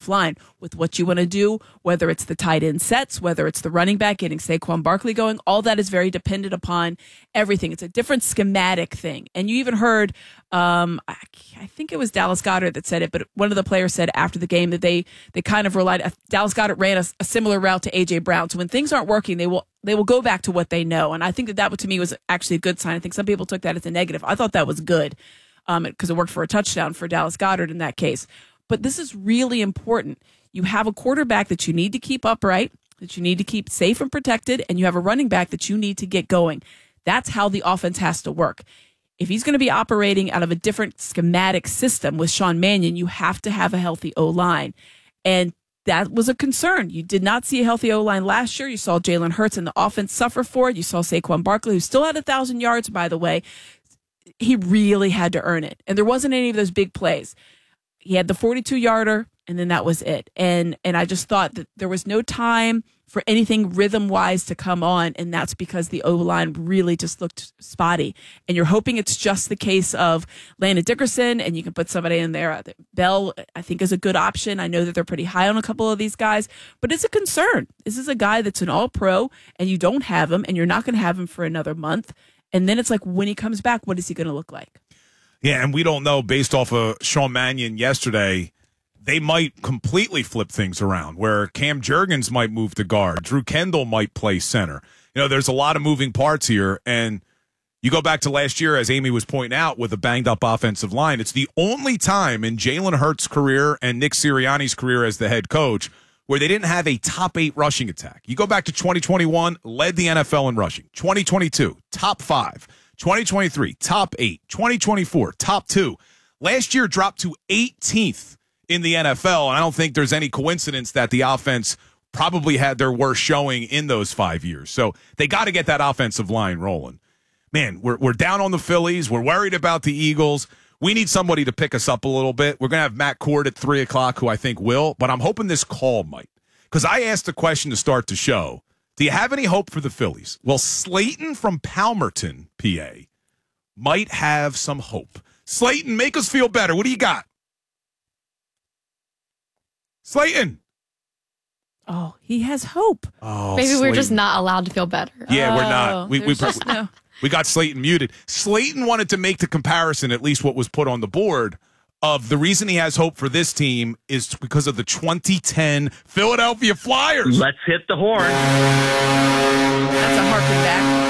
line with what you want to do, whether it's the tight end sets, whether it's the running back, getting Saquon Barkley going. All that is very dependent upon everything. It's a different schematic thing. And you even heard, I think it was Dallas Goedert that said it, but one of the players said after the game that they kind of relied, Dallas Goedert ran a similar route to A.J. Brown. So when things aren't working, they will go back to what they know. And I think that to me was actually a good sign. I think some people took that as a negative. I thought that was good because it worked for a touchdown for Dallas Goedert in that case. But this is really important. You have a quarterback that you need to keep upright, that you need to keep safe and protected, and you have a running back that you need to get going. That's how the offense has to work. If he's going to be operating out of a different schematic system with Sean Mannion, you have to have a healthy O-line. And that was a concern. You did not see a healthy O-line last year. You saw Jalen Hurts and the offense suffer for it. You saw Saquon Barkley, who still had 1,000 yards, by the way. He really had to earn it. And there wasn't any of those big plays. He had the 42-yarder, and then that was it. And I just thought that there was no time for anything rhythm-wise to come on, and that's because the O-line really just looked spotty. And you're hoping it's just the case of Landon Dickerson, and you can put somebody in there. Bell, I think, is a good option. I know that they're pretty high on a couple of these guys, but it's a concern. This is a guy that's an all-pro, and you don't have him, and you're not going to have him for another month. And then it's like, when he comes back, what is he going to look like? Yeah, and we don't know, based off of Sean Mannion yesterday, they might completely flip things around, where Cam Jurgens might move to guard. Drew Kendall might play center. You know, there's a lot of moving parts here, and you go back to last year, as Amy was pointing out, with a banged-up offensive line. It's the only time in Jalen Hurts' career and Nick Sirianni's career as the head coach where they didn't have a top 8 rushing attack. You go back to 2021, led the NFL in rushing. 2022, top 5. 2023, top 8. 2024, top 2. Last year dropped to 18th in the NFL, and I don't think there's any coincidence that the offense probably had their worst showing in those 5 years. So they got to get that offensive line rolling. Man, we're down on the Phillies. We're worried about the Eagles. We need somebody to pick us up a little bit. We're going to have Matt Cord at 3 o'clock, who I think will, but I'm hoping this call might. Because I asked the question to start the show, do you have any hope for the Phillies? Well, Slayton from Palmerton, PA, might have some hope. Slayton, make us feel better. What do you got? Slayton. Oh, he has hope. Oh, maybe Slayton. We're just not allowed to feel better. Yeah, we're not. We got Slayton muted. Slayton wanted to make the comparison, at least what was put on the board, of the reason he has hope for this team is because of the 2010 Philadelphia Flyers. Let's hit the horn. That's a harken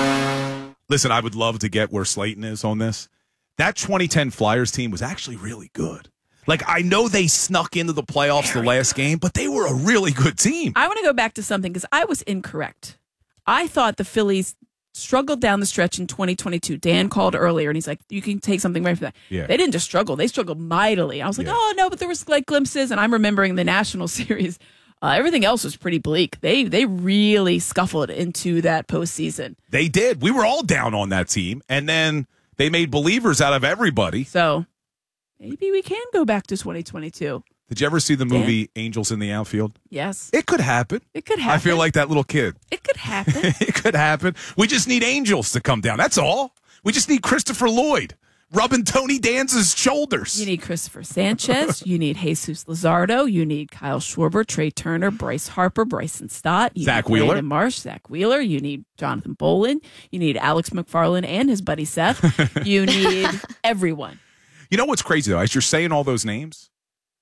back. Listen, I would love to get where Slayton is on this. That 2010 Flyers team was actually really good. Like, I know they snuck into the playoffs the last game, but they were a really good team. I want to go back to something because I was incorrect. I thought the Phillies struggled down the stretch in 2022. Dan called earlier, and he's like, you can take something right from that. Yeah. They didn't just struggle. They struggled mightily. I was like, oh, no, but there was like glimpses, and I'm remembering the National Series. Everything else was pretty bleak. They really scuffled into that postseason. They did. We were all down on that team, and then they made believers out of everybody. So maybe we can go back to 2022. Did you ever see the movie Angels in the Outfield? Yes. It could happen. It could happen. I feel like that little kid. It could happen. It could happen. We just need angels to come down. That's all. We just need Christopher Lloyd rubbing Tony Danza's shoulders. You need Christopher Sanchez. You need Jesus Luzardo. You need Kyle Schwarber, Trey Turner, Bryce Harper, Bryson Stott. You Zach need Wheeler. Brandon Marsh, Zach Wheeler. You need Jonathan Bolin. You need Alex McFarland and his buddy Seth. You need everyone. You know what's crazy, though? As you're saying all those names,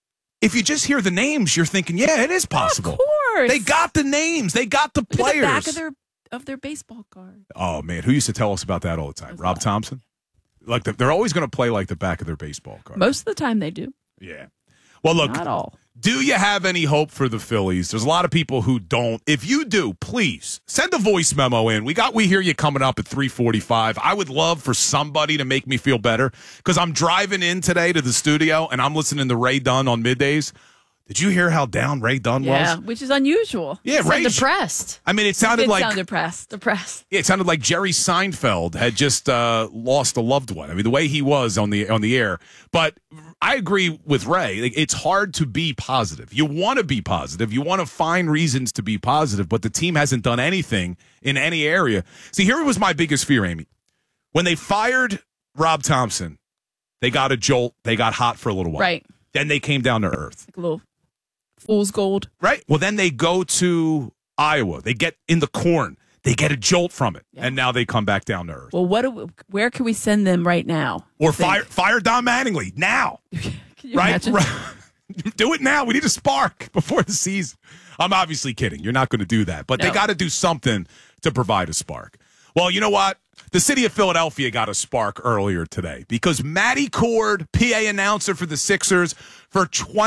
if you just hear the names, you're thinking, yeah, it is possible. Of course. They got the names. They got the players. Look at the back of their baseball card. Oh, man. Who used to tell us about that all the time? Rob Thompson? Like they're always going to play like the back of their baseball card. Most of the time they do. Yeah. Well, look. Not all. Do you have any hope for the Phillies? There's a lot of people who don't. If you do, please send a voice memo in. We hear you coming up at 3:45. I would love for somebody to make me feel better because I'm driving in today to the studio and I'm listening to Ray Dunn on middays. Did you hear how down Ray Dunn was? Yeah, which is unusual. Yeah, Ray. Depressed. I mean, it sounded like depressed. Yeah, it sounded like Jerry Seinfeld had just lost a loved one. I mean, the way he was on the air. But I agree with Ray. It's hard to be positive. You want to be positive. You want to find reasons to be positive, but the team hasn't done anything in any area. See, here was my biggest fear, Amy. When they fired Rob Thompson, they got a jolt. They got hot for a little while. Right. Then they came down to earth. Like a little fool's gold. Right. Well, then they go to Iowa. They get in the corn. They get a jolt from it, and now they come back down to earth. Well, where can we send them right now? Or fire Don Mattingly now. Right? Do it now. We need a spark before the season. I'm obviously kidding. You're not going to do that. But they got to do something to provide a spark. Well, you know what? The city of Philadelphia got a spark earlier today because Matty Cord, PA announcer for the Sixers for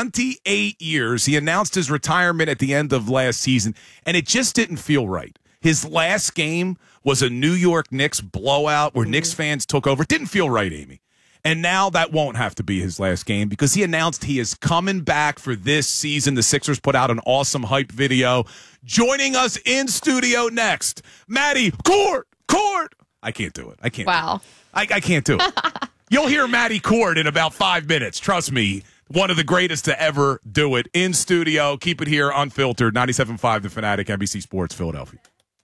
28 years, he announced his retirement at the end of last season, and it just didn't feel right. His last game was a New York Knicks blowout where Knicks fans took over. It didn't feel right, Amy. And now that won't have to be his last game because he announced he is coming back for this season. The Sixers put out an awesome hype video. Joining us in studio next, Matty Cord. I can't do it. I can't. Wow. I can't do it. You'll hear Matty Cord in about 5 minutes. Trust me. One of the greatest to ever do it in studio. Keep it here unfiltered. 97.5 The Fanatic, NBC Sports, Philadelphia.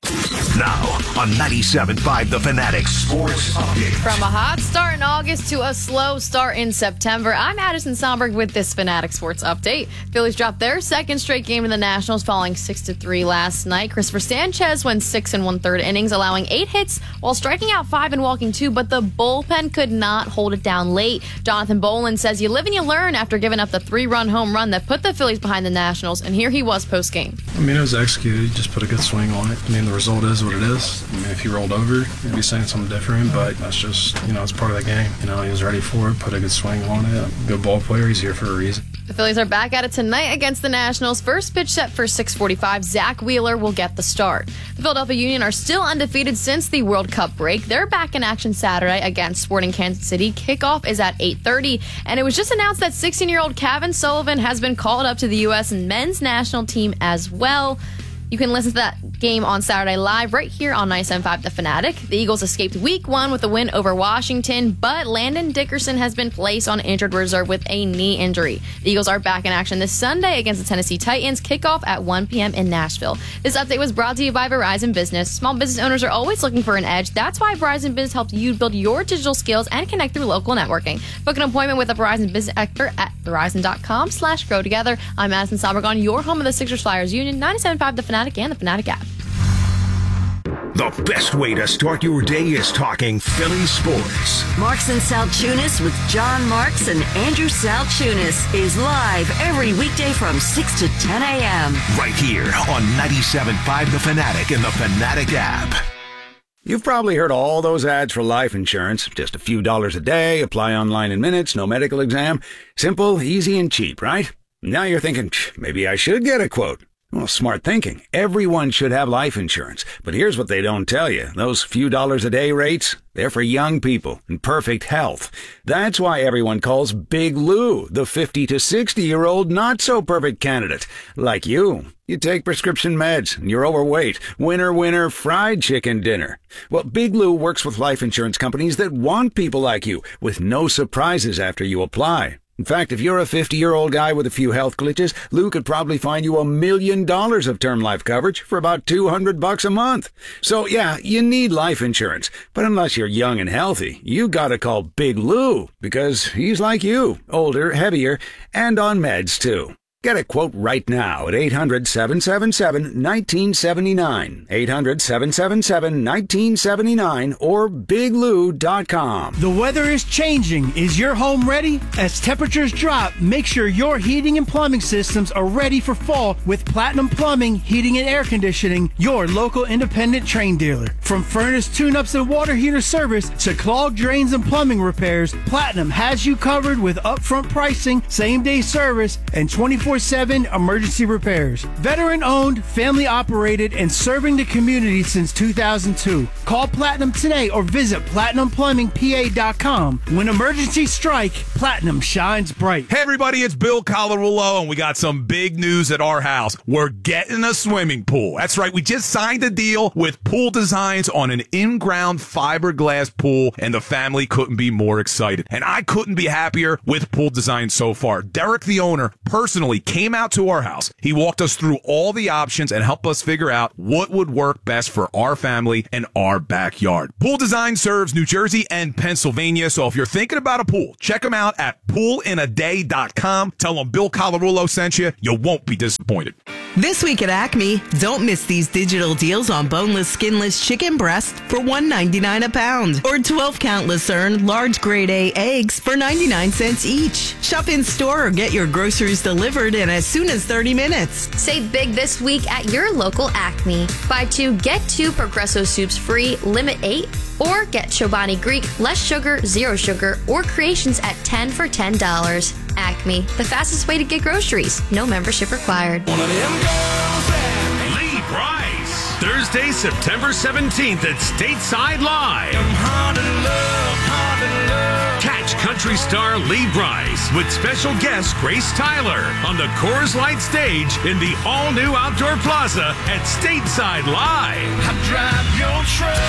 Now on 97.5 The Fanatic Sports Update. From a hot start in August to a slow start in September, I'm Addison Somberg with this Fanatic Sports Update. Phillies dropped their second straight game to the Nationals, falling 6-3 last night. Christopher Sanchez went 6 1/3 innings, allowing 8 hits while striking out 5 and walking 2, but the bullpen could not hold it down late. Jonathan Boland says you live and you learn after giving up the 3-run home run that put the Phillies behind the Nationals, and here he was post-game. I mean, it was executed. You just put a good swing on it. I mean, the result is what it is. I mean, if he rolled over, you'd be saying something different, but that's just, it's part of the game. He was ready for it, put a good swing on it. Good ball player. He's here for a reason. The Phillies are back at it tonight against the Nationals. First pitch set for 6:45. Zach Wheeler will get the start. The Philadelphia Union are still undefeated since the World Cup break. They're back in action Saturday against Sporting Kansas City. Kickoff is at 8:30, and it was just announced that 16-year-old Kevin Sullivan has been called up to the U.S. men's national team as well. You can listen to that game on Saturday live right here on 97.5 The Fanatic. The Eagles escaped week 1 with a win over Washington, but Landon Dickerson has been placed on injured reserve with a knee injury. The Eagles are back in action this Sunday against the Tennessee Titans. Kickoff at 1 p.m. in Nashville. This update was brought to you by Verizon Business. Small business owners are always looking for an edge. That's why Verizon Business helps you build your digital skills and connect through local networking. Book an appointment with a Verizon Business expert at verizon.com/grow together. I'm Addison Somberg on your home of the Sixers Flyers Union, 97.5 The Fanatic and the Fanatic app. The best way to start your day is talking Philly sports. Marks and Salchunas with John Marks and Andrew Salchunas is live every weekday from 6 to 10 a.m. Right here on 97.5 The Fanatic and the Fanatic app. You've probably heard all those ads for life insurance. Just a few dollars a day, apply online in minutes, no medical exam. Simple, easy, and cheap, right? Now you're thinking, maybe I should get a quote. Well, smart thinking. Everyone should have life insurance. But here's what they don't tell you. Those few dollars a day rates, they're for young people in perfect health. That's why everyone calls Big Lou the 50 to 60-year-old not-so-perfect candidate. Like you. You take prescription meds, and you're overweight. Winner, winner, fried chicken dinner. Well, Big Lou works with life insurance companies that want people like you, with no surprises after you apply. In fact, if you're a 50-year-old guy with a few health glitches, Lou could probably find you $1 million of term life coverage for about $200 a month. So, yeah, you need life insurance. But unless you're young and healthy, you gotta call Big Lou, because he's like you, older, heavier, and on meds, too. Get a quote right now at 800-777-1979, 800-777-1979, or biglou.com. The weather is changing. Is your home ready? As temperatures drop, make sure your heating and plumbing systems are ready for fall with Platinum Plumbing, Heating and Air Conditioning, your local independent Trane dealer. From furnace tune-ups and water heater service to clogged drains and plumbing repairs, Platinum has you covered with upfront pricing, same-day service, and 24/7 emergency repairs. Veteran-owned, family-operated, and serving the community since 2002. Call Platinum today or visit PlatinumPlumbingPA.com. When emergencies strike, Platinum shines bright. Hey everybody, it's Bill Colarulo, and we got some big news at our house. We're getting a swimming pool. That's right, we just signed a deal with Pool Designs on an in-ground fiberglass pool, and the family couldn't be more excited. And I couldn't be happier with Pool Designs so far. Derek, the owner, personally family came out to our house. He walked us through all the options and helped us figure out what would work best for our family and our backyard. Pool Design serves New Jersey and Pennsylvania, so if you're thinking about a pool, check them out at poolinaday.com. Tell them Bill Colarulo sent you. You won't be disappointed. This week at Acme, don't miss these digital deals on boneless, skinless chicken breast for $1.99 a pound, or 12-count Lucerne large grade A eggs for 99 cents each. Shop in store or get your groceries delivered in as soon as 30 minutes. Save big this week at your local Acme. Buy 2, get 2 Progresso soups free, limit 8, or get Chobani Greek, less sugar, 0 sugar, or creations at 10 for $10. Acme, the fastest way to get groceries. No membership required. Lee Brice, Thursday, September 17th at Stateside Live. Catch country star Lee Brice with special guest Grace Tyler on the Coors Light stage in the all-new Outdoor Plaza at Stateside Live. Drive your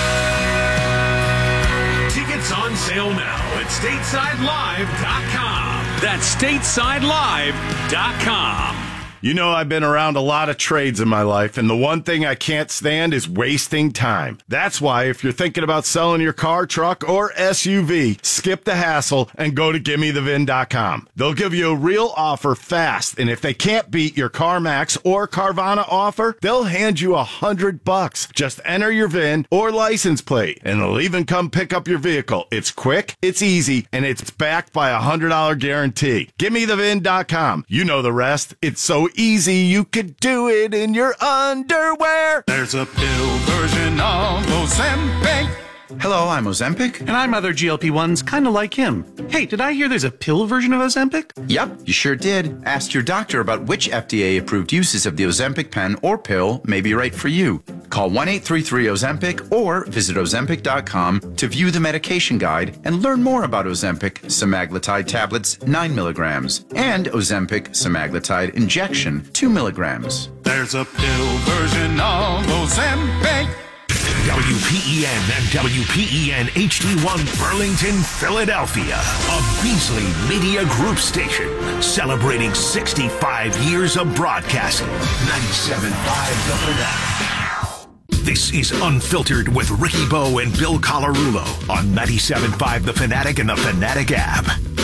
truck. Tickets on sale now at StatesideLive.com. That's StatesideLive.com. You know, I've been around a lot of trades in my life, and the one thing I can't stand is wasting time. That's why if you're thinking about selling your car, truck, or SUV, skip the hassle and go to GimmeTheVin.com. They'll give you a real offer fast, and if they can't beat your CarMax or Carvana offer, they'll hand you $100. Just enter your VIN or license plate, and they'll even come pick up your vehicle. It's quick, it's easy, and it's backed by a $100 guarantee. GimmeTheVin.com. You know the rest. It's so easy you could do it in your underwear. There's a pill version of Ozempic. Hello, I'm Ozempic. And I'm other GLP-1s kind of like him. Hey, did I hear there's a pill version of Ozempic? Yep, you sure did. Ask your doctor about which FDA-approved uses of the Ozempic pen or pill may be right for you. Call 1-833-OZEMPIC or visit Ozempic.com to view the medication guide and learn more about Ozempic semaglutide tablets 9 milligrams and Ozempic semaglutide injection 2 milligrams. There's a pill version of Ozempic. WPEN and WPEN HD1 Burlington, Philadelphia. A Beasley Media Group station celebrating 65 years of broadcasting. 97.5 The Fanatic. This is Unfiltered with Ricky Bo and Bill Colarulo on 97.5 The Fanatic and The Fanatic app.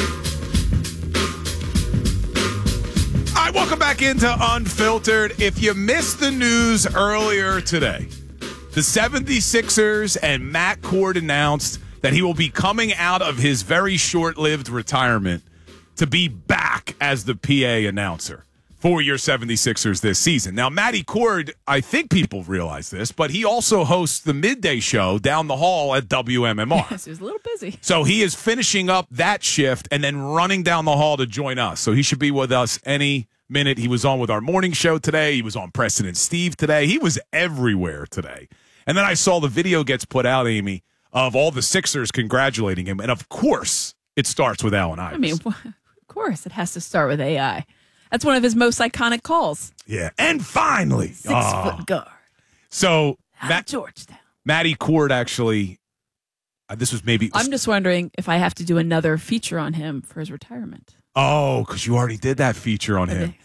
All right, welcome back into Unfiltered. If you missed the news earlier today, the 76ers and Matt Cord announced that he will be coming out of his very short-lived retirement to be back as the PA announcer for your 76ers this season. Now, Matty Cord, I think people realize this, but he also hosts the midday show down the hall at WMMR. Yes, he was a little busy. So he is finishing up that shift and then running down the hall to join us. So he should be with us any minute. He was on with our morning show today. He was on Preston and Steve today. He was everywhere today. And then I saw the video gets put out, Amy, of all the Sixers congratulating him. And, of course, it starts with Allen Iverson. I mean, of course, it has to start with AI. That's one of his most iconic calls. Yeah. And finally. 6-foot guard. So, Georgetown. Matty Cord actually, this was maybe. I'm just wondering if I have to do another feature on him for his retirement. Oh, because you already did that feature on him.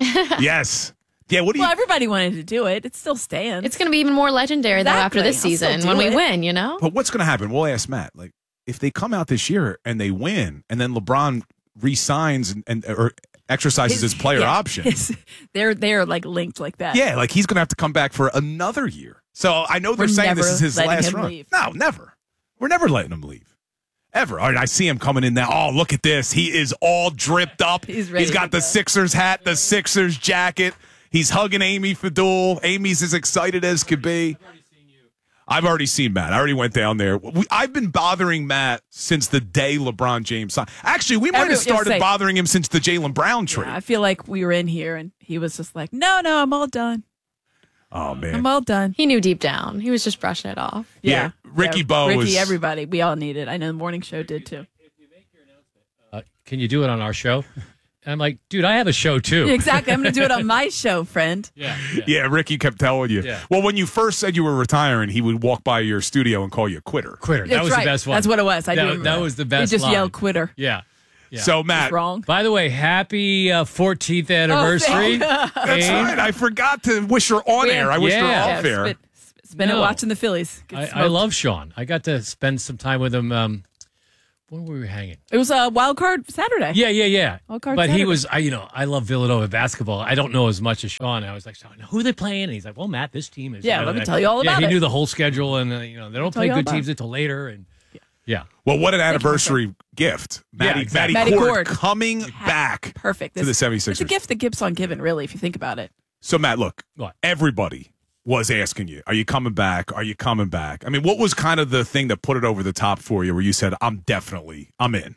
Yes. Yeah, what do you? Well, everybody wanted to do it. It still stands. It's going to be even more legendary though after this season when we win, you know? But what's going to happen? We'll ask Matt. Like, if they come out this year and they win, and then LeBron re-signs or exercises his player option. They're like linked like that. Yeah, like he's going to have to come back for another year. So I know they're saying this is his last run. Leave. No, never. We're never letting him leave. Ever. All right, I see him coming in now. Oh, look at this. He is all dripped up. He's ready. He's got the Sixers hat, the Sixers jacket. He's hugging Amy Fadul. Amy's as excited as could be. I've already seen Matt. I already went down there. I've been bothering Matt since the day LeBron James signed. Actually, we might have started bothering him since the Jaylen Brown trade. Yeah, I feel like we were in here and he was just like, no, I'm all done. Oh, man. I'm all done. He knew deep down. He was just brushing it off. Yeah. Ricky Bo was... everybody. We all need it. I know the morning show did too. If you make your announcement, can you do it on our show? And I'm like, dude, I have a show too. Exactly. I'm going to do it on my show, friend. Yeah, Ricky kept telling you. Yeah. Well, when you first said you were retiring, he would walk by your studio and call you a quitter. Quitter. That was the best one. That's what it was. That was the best He just line. yelled quitter. Yeah. Yeah. So, Matt. Wrong. By the way, happy 14th anniversary. That's right. I forgot to wish her on air. I wish her off air. Spend it watching the Phillies. I love Sean. I got to spend some time with him. When were we hanging? It was a wild card Saturday. Yeah. Wild card but Saturday. he was, I love Villanova basketball. I don't know as much as Sean. I was like, Sean, who are they playing? And he's like, well, Matt, this team is. Yeah, let me tell you all about it. it. He knew the whole schedule, and they don't play good teams until later. And yeah. Well, what an anniversary gift. Matty Cord coming back Perfect. to the 76ers. It's a gift that keeps on giving, really, if you think about it. So, Matt, look, everybody was asking you, are you coming back? Are you coming back? I mean, what was kind of the thing that put it over the top for you where you said, I'm in.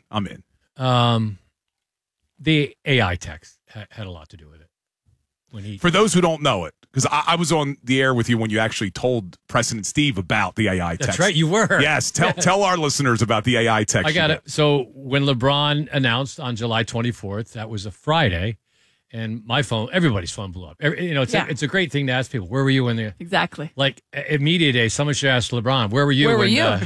The AI text had a lot to do with it. For those who don't know it, because I was on the air with you when you actually told Preston and Steve about the AI text. That's right, you were. Yes, tell our listeners about the AI text. I got it. So when LeBron announced on July 24th, that was a Friday, and my phone, everybody's phone blew up. It's a great thing to ask people, where were you when the... Exactly. Like, at Media Day, someone should ask LeBron, where were you when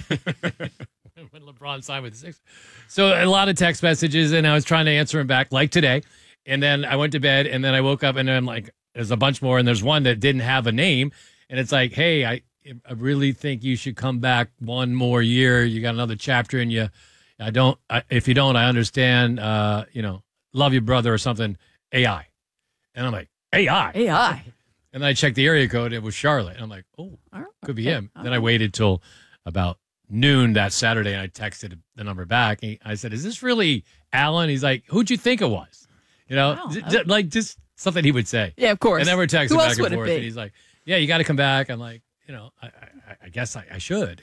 when LeBron signed with the Sixers? So a lot of text messages, and I was trying to answer them back, like today. And then I went to bed, and then I woke up, and then there's a bunch more, and there's one that didn't have a name, and it's like, hey, I really think you should come back one more year. You got another chapter in you. If you don't, I understand. Love you, brother, or something. AI, and I'm like, AI. And then I checked the area code. It was Charlotte, and I'm like, could be him. Then I waited till about noon that Saturday, and I texted the number back. I said, "Is this really Alan?" He's like, "Who'd you think it was?" Just something he would say. Yeah, of course. And then we're texting Who back else and would it forth, be? and he's like, "Yeah, you got to come back." I'm like, I guess I should.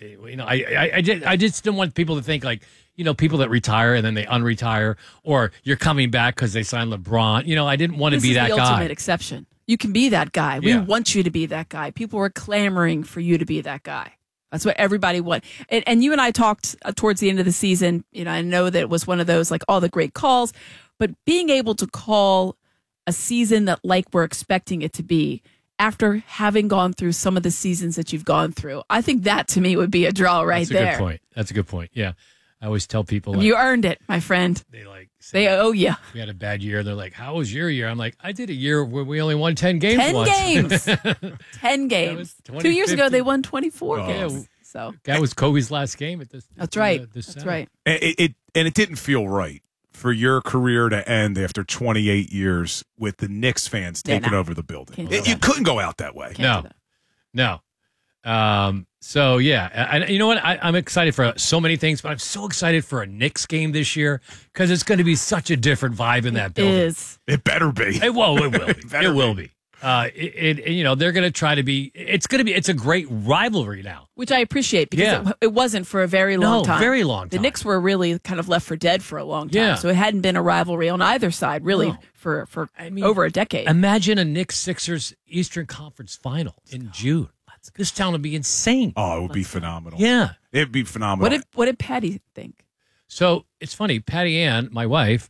I just didn't want people to think like, people that retire and then they unretire, or you're coming back because they signed LeBron. I didn't want to be that This is the guy. ultimate exception. You can be that guy. We Yeah. want you to be that guy. People were clamoring for you to be that guy. That's what everybody wanted. And you and I talked towards the end of the season. I know that it was one of those, like, all the great calls, but being able to call a season that like we're expecting it to be after having gone through some of the seasons that you've gone through, I think that to me would be a draw right there. That's a good point. That's a good point. Yeah. I always tell people, You earned it, my friend. They owe you. We had a bad year. They're like, how was your year? I'm like, I did a year where we only won 10 games 10 once. games. 10 games. 2 years ago, they won 24 games. So that was Kobe's last game at this. That's right. This That's Saturday. right. And it didn't feel right for your career to end after 28 years with the Knicks fans taking over the building. You couldn't go out that way. No. So, yeah. And you know what? I'm excited for so many things, but I'm so excited for a Knicks game this year because it's going to be such a different vibe in that building. It better be. It will be. It will be. They're going to try to be. It's a great rivalry now, which I appreciate because it wasn't for a very long time. Very long time. The Knicks were really kind of left for dead for a long time. Yeah. So it hadn't been a rivalry on either side really for over a decade. Imagine a Knicks-Sixers Eastern Conference final in June. This town would be insane. Oh, it would be phenomenal. Yeah. It'd be phenomenal. What did Patty think? So it's funny. Patty Ann, my wife,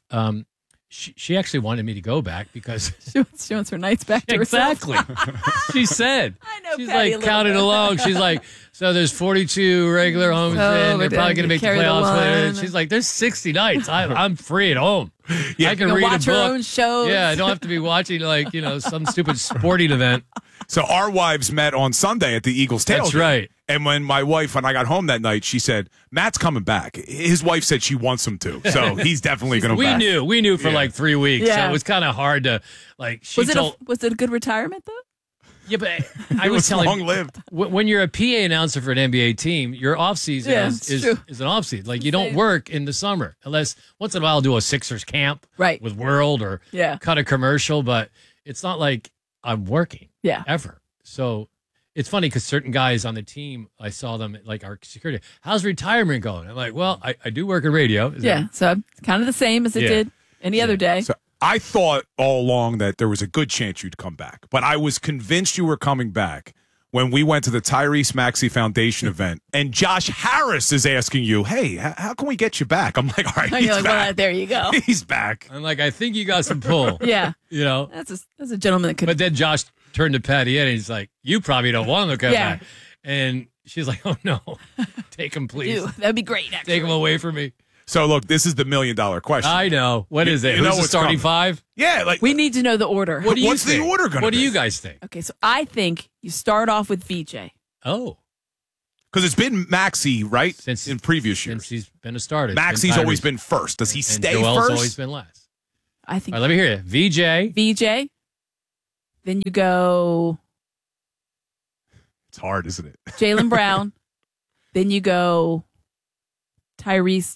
she actually wanted me to go back because she wants her nights back to exactly. She said, I know. She's Patty like counted along. She's like, so there's 42 regular homes, and they're probably going to make the playoffs. She's like, there's 60 nights. I'm free at home. I can read watch a book. her own shows. Yeah, I don't have to be watching some stupid sporting event. So our wives met on Sunday at the Eagles tailgate. That's right. And when I got home that night, she said, Matt's coming back. His wife said she wants him to. So he's definitely going to We back. We knew for like 3 weeks. Yeah. So it was kind of hard to Was it a good retirement though? Yeah, but I was telling long-lived. When you're a PA announcer for an NBA team, your off season is an off season. Like you don't work in the summer unless once in a while I'll do a Sixers camp with World or cut a commercial, but it's not like I'm working ever. So it's funny because certain guys on the team, I saw them like our security. How's retirement going? I'm like, well, I do work in radio. So kind of the same as it did any other day. So I thought all along that there was a good chance you'd come back, but I was convinced you were coming back when we went to the Tyrese Maxey Foundation event, and Josh Harris is asking you, hey, how can we get you back? I'm like, all right, he's back. Well, there you go. He's back. I'm like, I think you got some pull. Yeah. That's a gentleman that could. But then Josh turned to Patty and he's like, you probably don't want him to come back. And she's like, oh, no. Take him, please. That'd be great, actually. Take him away from me. So look, this is the $1 million question. I know. What is it? You know Who's the what's starting coming. 5? Yeah, like We need to know the order. What do you what's think? the order going to be? What do you guys think? Okay, so I think you start off with VJ. Oh, because it's been Maxey, right? Since- in previous years, since he's been a starter. Maxey's always been first. Does he stay Joel's first? always been last. I think All right, let me hear it. VJ. Then you go It's hard, isn't it? Jaylen Brown. Then you go Tyrese,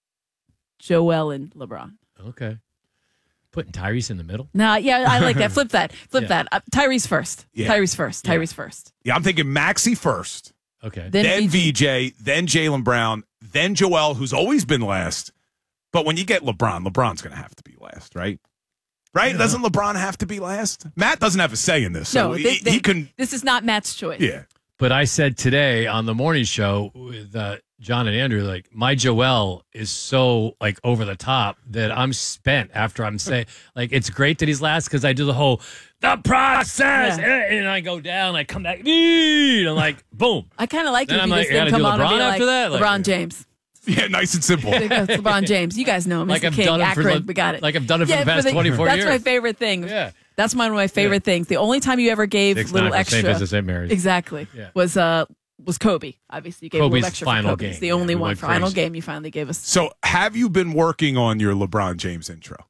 Joel, and LeBron. Okay. Putting Tyrese in the middle? Nah, yeah, I like that. Flip that. Yeah. that. Tyrese first. Yeah. Tyrese first. Tyrese first. Yeah, I'm thinking Maxey first. Okay. Then VJ, then Jaylen Brown, then Joel, who's always been last. But when you get LeBron, LeBron's going to have to be last, right? Right? Yeah. Doesn't LeBron have to be last? Matt doesn't have a say in this. So No, he can. This is not Matt's choice. Yeah. But I said today on the morning show with John and Andrew, like, my Joel is so, like, over the top that I'm spent after I'm saying, like, it's great that he's last because I do the whole, the process, and I go down, I come back, and I'm like, boom. I kind of like it Then if I'm you like, just you didn't gotta come do on and be LeBron like after that? Like- LeBron James. Yeah, nice and simple. It's LeBron James. You guys know him. Like He's the I've king. done it for Akron, the- we got it. like I've done it for the past for 24 That's years. my favorite thing. Yeah. That's one of my favorite things. The only time you ever gave 6'9" little for extra. St. Vincent St. Mary's. Exactly. Yeah. Was Kobe. Obviously, you gave a Kobe's little extra for final Kobe. It's game. the only Yeah, we one went final crazy. game you finally gave us. So have you been working on your LeBron James intro?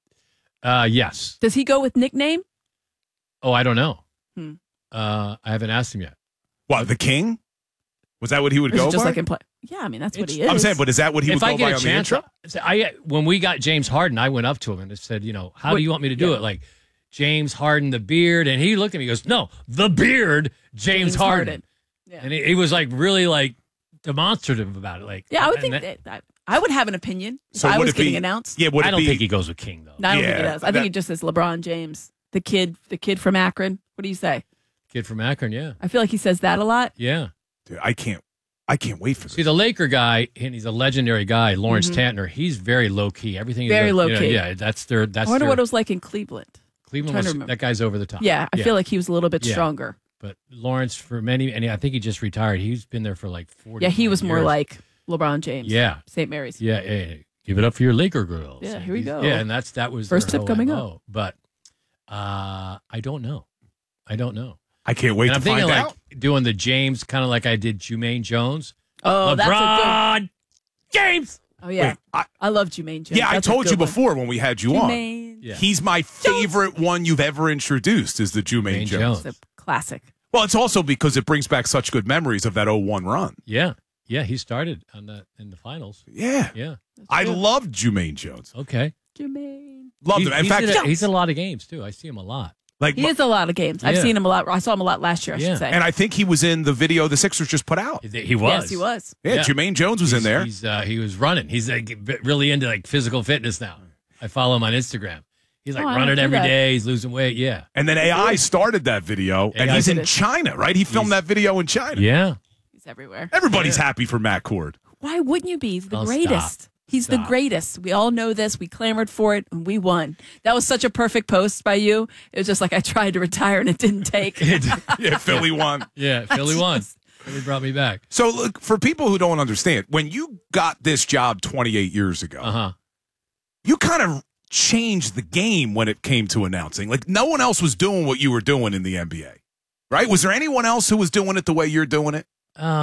Yes. Does he go with nickname? Oh, I don't know. Hmm. I haven't asked him yet. What, the King? Was that what he would Or is go it just by? like in play? Yeah, I mean that's what he is. I'm saying, but is that what he would If go I by get a on the chance, intro? when we got James Harden, I went up to him and I said, how What- do you want me to do yeah. it? Like, James Harden, the beard. And he looked at me and goes, no, the beard, James Harden. Yeah. And he was like really like demonstrative about it. Like, Yeah, I would and think that I would have an opinion if So I would was it be- getting announced. Yeah, would I it don't be, think he goes with King, though. No, I don't think he Yeah, does. I think that- he just says LeBron James, the kid from Akron. What do you say? Kid from Akron, yeah. I feel like he says that a lot. Yeah. Dude, I can't wait for this. See, the Laker guy, and he's a legendary guy, Lawrence Tantner, he's very low key. Everything he Very does- low you know, key. Yeah, that's their. I wonder what it was like in Cleveland. Cleveland trying to was, remember. that guy's over the top. Yeah, I feel like he was a little bit Yeah. stronger. But Lawrence, for many, and I think he just retired. He's been there for like 40 Yeah, he was more years. like LeBron James. Yeah. St. Mary's. Yeah, hey, give it up for your Laker girls. Yeah, here we go. Yeah, and that was First their tip whole coming MO. up. But I don't know. I can't wait And to I'm thinking find like out. doing the James, kind of like I did Jermaine Jones. Oh, that's a LeBron James. good. Oh yeah, Wait, I love Jermaine James. Yeah, I That's a told good you one. before when we had you on. Jermaine. Yeah. He's my favorite one you've ever introduced is the Jermaine Jermaine Jones. Jones. It's a classic. Well, it's also because it brings back such good memories of that 01 run. Yeah, yeah, he started on that in the finals. Yeah. Yeah. I loved Jermaine Jones. Okay. Jermaine. Loved him. In fact, he's in a lot of games too. I see him a lot. like, He is a lot of games. I've Yeah. seen him a lot. I saw him a lot last year. I Yeah. should say. and I think he was in the video the Sixers just put out. He was. Yes, he was. Yeah, Yeah. Jermaine Jones was in there. He was running. He's like really into like physical fitness now. I follow him on Instagram. He's like Oh, I running don't do every that. day. He's losing weight. Yeah. And then AI started that video, and AI he's in did it. China, right? He filmed that video in China. Yeah. He's everywhere. Everybody's happy for Matt Cord. Why wouldn't you be? He's the Oh, greatest. stop. He's the Stop. greatest. We all know this. We clamored for it and we won. That was such a perfect post by you. It was just like I tried to retire and it didn't take. Yeah, Philly won. Yeah. Philly won. Philly brought me back. So, look, for people who don't understand, when you got this job 28 years ago, you kind of changed the game when it came to announcing. Like, no one else was doing what you were doing in the NBA, right? Was there anyone else who was doing it the way you're doing it?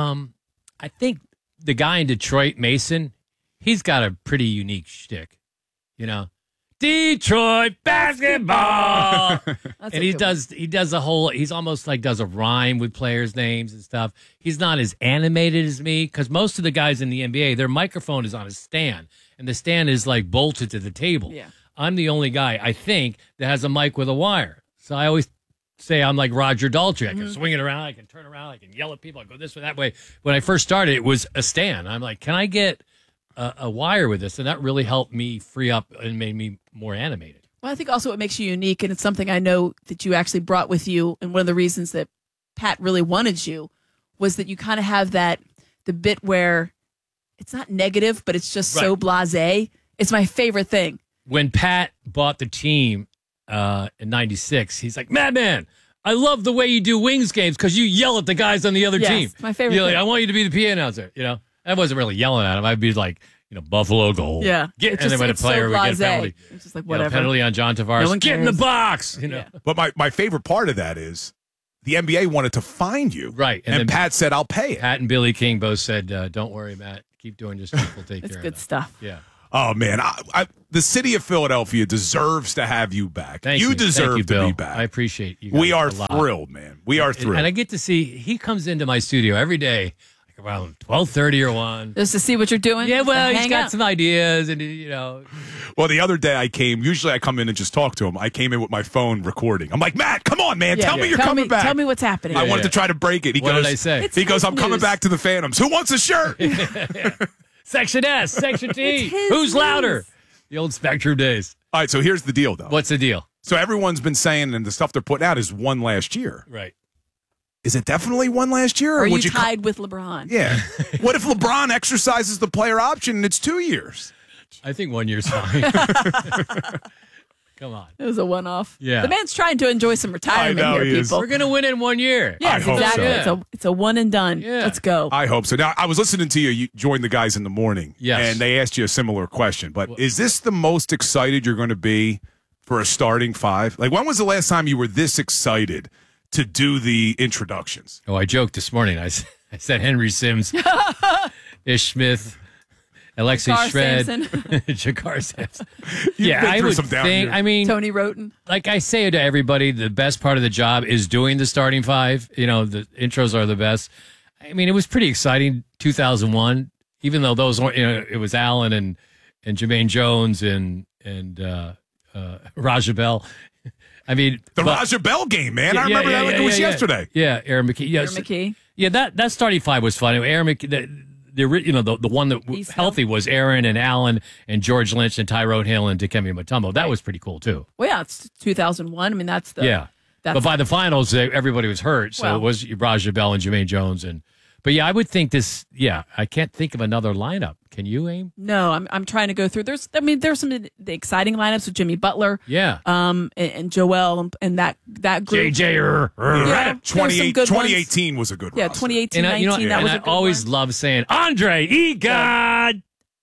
I think the guy in Detroit, Mason, he's got a pretty unique shtick. You know, Detroit basketball. That's And a he good does a whole, he's almost like does a rhyme with players' names and stuff. He's not as animated as me because most of the guys in the NBA, their microphone is on a stand and the stand is like bolted to the table. Yeah. I'm the only guy, I think, that has a mic with a wire. So I always say I'm like Roger Daltrey. I can swing it around, I can turn around, I can yell at people, I go this way, that way. When I first started, it was a stand. I'm like, can I get a wire with this? And that really helped me free up and made me more animated. Well, I think also what makes you unique, and it's something I know that you actually brought with you, and one of the reasons that Pat really wanted you was that you kind of have the bit where it's not negative, but it's just so blasé. It's my favorite thing. When Pat bought the team in 96, he's like, Madman, I love the way you do Wings games because you yell at the guys on the other Yes, team. my favorite You're like, thing. I want you to be the PA announcer, you know? I wasn't really yelling at him. I'd be like, Buffalo goal. Yeah. And then when a player would get a penalty. It's just like whatever. Penalty on John Tavares. No one Get in the cares. box. But my favorite part of that is the NBA wanted to fine you. Right. And then Pat said, I'll pay it. Pat and Billy King both said, don't worry, Matt. Keep doing this. We'll take It's care good of stuff. that. Yeah. Oh, man. The city of Philadelphia deserves to have you back. Thank you. deserve Thank you, to Bill. be back. I appreciate you guys We are a lot. thrilled, man. We are thrilled. And I get to see, he comes into my studio every day, like around 12:30 or 1. Just to see what you're doing? Yeah, Just to well, he's hang got out. some ideas, and Well, the other day I came. Usually I come in and just talk to him. I came in with my phone recording. I'm like, Matt, come on, man. Tell me you're coming back. Tell me what's happening. I wanted to try to break it. He What goes, did I say? He goes, I'm his coming news. back to the Phantoms. Who wants a shirt? Section S, Section T. his Who's louder? news. The old Spectrum days. All right, so here's the deal, though. What's the deal? So everyone's been saying, and the stuff they're putting out is one last year. Right. Is it definitely one last year? Or are you would you tied with LeBron? Yeah. What if LeBron exercises the player option and it's 2 years? I think 1 year's fine. Come on. It was a one-off. Yeah. The man's trying to enjoy some retirement I know here, he is. people. We're going to win in 1 year. Yes, I hope exactly. so. It's a one and done. Yeah. Let's go. I hope so. Now, I was listening to you. You joined the guys in the morning. Yes. And they asked you a similar question. But is this the most excited you're going to be for a starting five? Like, when was the last time you were this excited to do the introductions? Oh, I joked this morning. I said Henry Sims, Ish Smith, Alexei Jakar Shred, Sampson. Jakar Sampson. You've Yeah, been I through would some down think. years. I mean, Tony Roten. like I say to everybody, the best part of the job is doing the starting five. The intros are the best. I mean, it was pretty exciting. 2001, even though those weren't, it was Allen and Jermaine Jones and Raja Bell. I mean, The Raja Bell game, man. I remember that like it was yesterday. Yeah, Aaron McKee. Yes. Aaron McKee. Yeah, that starting five was fun. Aaron McKee, the one that was East healthy was Aaron and Allen and George Lynch and Tyrone Hill and Dikembe Mutombo. That was pretty cool too. Well, yeah, it's 2001. I mean, that's the Yeah. That's But by the finals, everybody was hurt. So Well. it was Raja Bell and Jermaine Jones. But yeah, I would think this, I can't think of another lineup. Can you, Aim? No, I'm trying to go through. There's some of the exciting lineups with Jimmy Butler, Yeah. and Joel and that group. JJ. Yeah, there's some good ones. 2018 was a good Yeah, roster. 2018, And 19. That was a I good always one. love saying Andre Iguodala.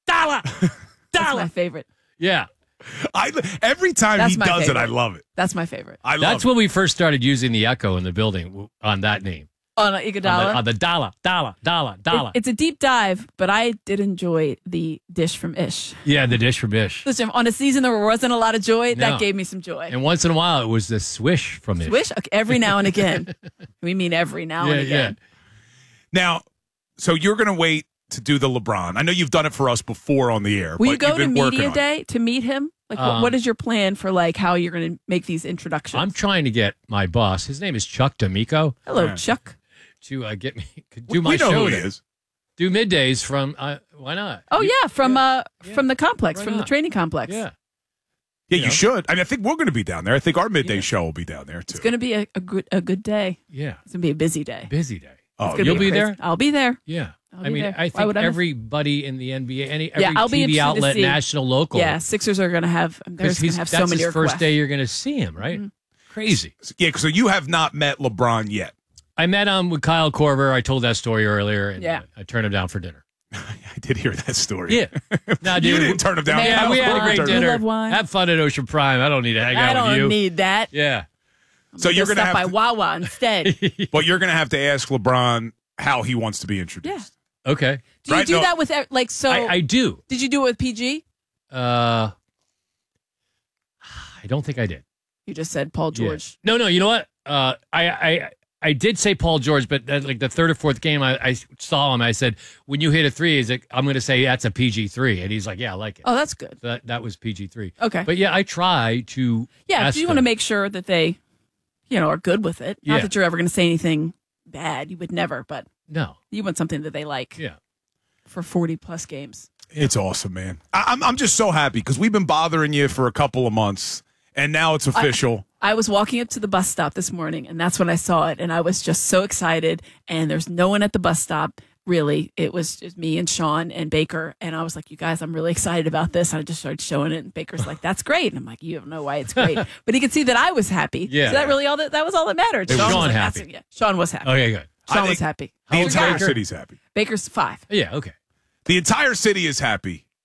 That's my favorite. Yeah. Every time That's he my does it, favorite. I love it. That's my favorite. I love That's it. when we first started using the echo in the building on that name. On Iguodala. On the dollar. It's a deep dive, but I did enjoy the dish from Ish. Yeah, the dish from Ish. Listen, on a season there wasn't a lot of joy, No. that gave me some joy. And once in a while, it was the swish from Ish. Wish okay, every now and again. We mean every now and again. Now, so you're going to wait to do the LeBron. I know you've done it for us before on the air. Will but you go you've to been working media on it. day to meet him? Like, what is your plan for like how you're going to make these introductions? I'm trying to get my boss. His name is Chuck D'Amico. Hello, Chuck. To get me do my we know show. who he there. is. Do middays from. Why not? Oh yeah, from the complex, Why from the not? training complex. Yeah. Yeah, You you know? should. I mean, I think we're going to be down there. I think our midday show will be down there too. It's going to be a good day. Yeah. It's going to be a busy day. Busy day. Oh, It's gonna you'll be crazy. there? I'll be there. Yeah. I'll I be mean, there. I Why think would I miss- everybody in the NBA, every I'll be TV interested to outlet, see. national, local. Yeah, Sixers are going to have. They're Because going to have so that's many his requests. first day you're going to see him, right? Crazy. Yeah, so you have not met LeBron yet. I met him with Kyle Korver. I told that story earlier, and Yeah. I turned him down for dinner. I did hear that story. Yeah. No, You dude. didn't turn him down. Man, Yeah, we had a great You dinner. love wine? Have fun at Ocean Prime. I don't need to hang I out with you. don't need that. Yeah. So you're going to stop by have to, Wawa instead. but you're going to have to ask LeBron how he wants to be introduced. Okay. Do you Right? do No. that with like so? I do. Did you do it with PG? I don't think I did. You just said Paul Yeah. George. No. You know what? I did say Paul George, but like the third or fourth game, I saw him. I said, "When you hit a three, I'm going to say that's a PG-3," and he's like, "Yeah, I like it." Oh, that's good. So that was PG-3. Okay. But yeah, I try to. Yeah, ask so you want to them. make sure that they, are good with it. Yeah. Not that you're ever going to say anything bad. You would never, but No. you want something that they like Yeah. for 40 plus games. It's awesome, man. I'm just so happy because we've been bothering you for a couple of months, and now it's official. I was walking up to the bus stop this morning, and that's when I saw it, and I was just so excited. And there's no one at the bus stop. Really, it was just me and Sean and Baker, and I was like, "You guys, I'm really excited about this." And I just started showing it, and Baker's like, "That's great," and I'm like, "You don't know why it's great," but he could see that I was happy. Yeah. So that really that was all that mattered. It was Sean like, happy. "That's- yeah, Sean was happy. Okay, good. I Sean think was happy. The How old's entire Baker? city's happy. Baker's 5. Yeah. Okay. The entire city is happy.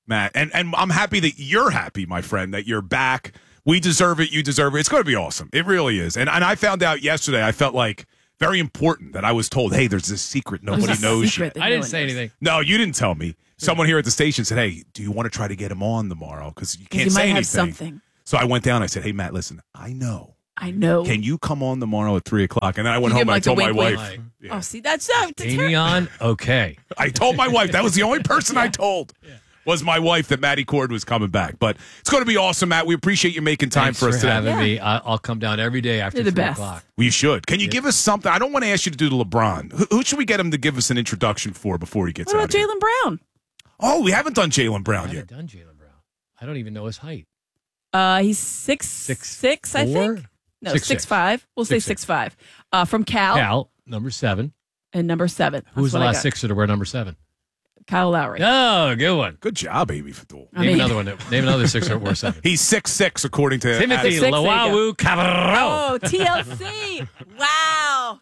Matt. And I'm happy that you're happy, my friend, that you're back. We deserve it. You deserve it. It's going to be awesome. It really is. And I found out yesterday, I felt like very important that I was told, hey, there's this secret nobody knows yet. I didn't say anything. No, you didn't tell me. Someone here at the station said, hey, do you want to try to get him on tomorrow? Because you can't say anything. Have something. So I went down. I said, hey, Matt, listen, I know. Can you come on tomorrow at 3 o'clock? And then I went home and I told my wife. Yeah. Oh, see, that's Amy on? Okay. I told my wife. That was the only person I told. Was my wife that Matty Cord was coming back. But it's going to be awesome, Matt. We appreciate you making time for us today. Thanks for having me. I'll come down every day after 3 o'clock. We should. Can you give us something? I don't want to ask you to do the LeBron. Who should we get him to give us an introduction for before he gets out? What about Jaylen Brown? Oh, we haven't done Jaylen Brown yet. Done Jaylen Brown. I don't even know his height. He's 6'6", I think. No, 6'5". We'll say 6'5". From Cal. Cal, number 7. And number 7. Who was the last Sixer to wear number 7? Kyle Lowry. Oh, good one. Good job, Amy Fatul. Name another one. Name another Sixer that wore 7. He's 6'6", according to Timothy Luwawu Cabarro. Oh, TLC. Wow.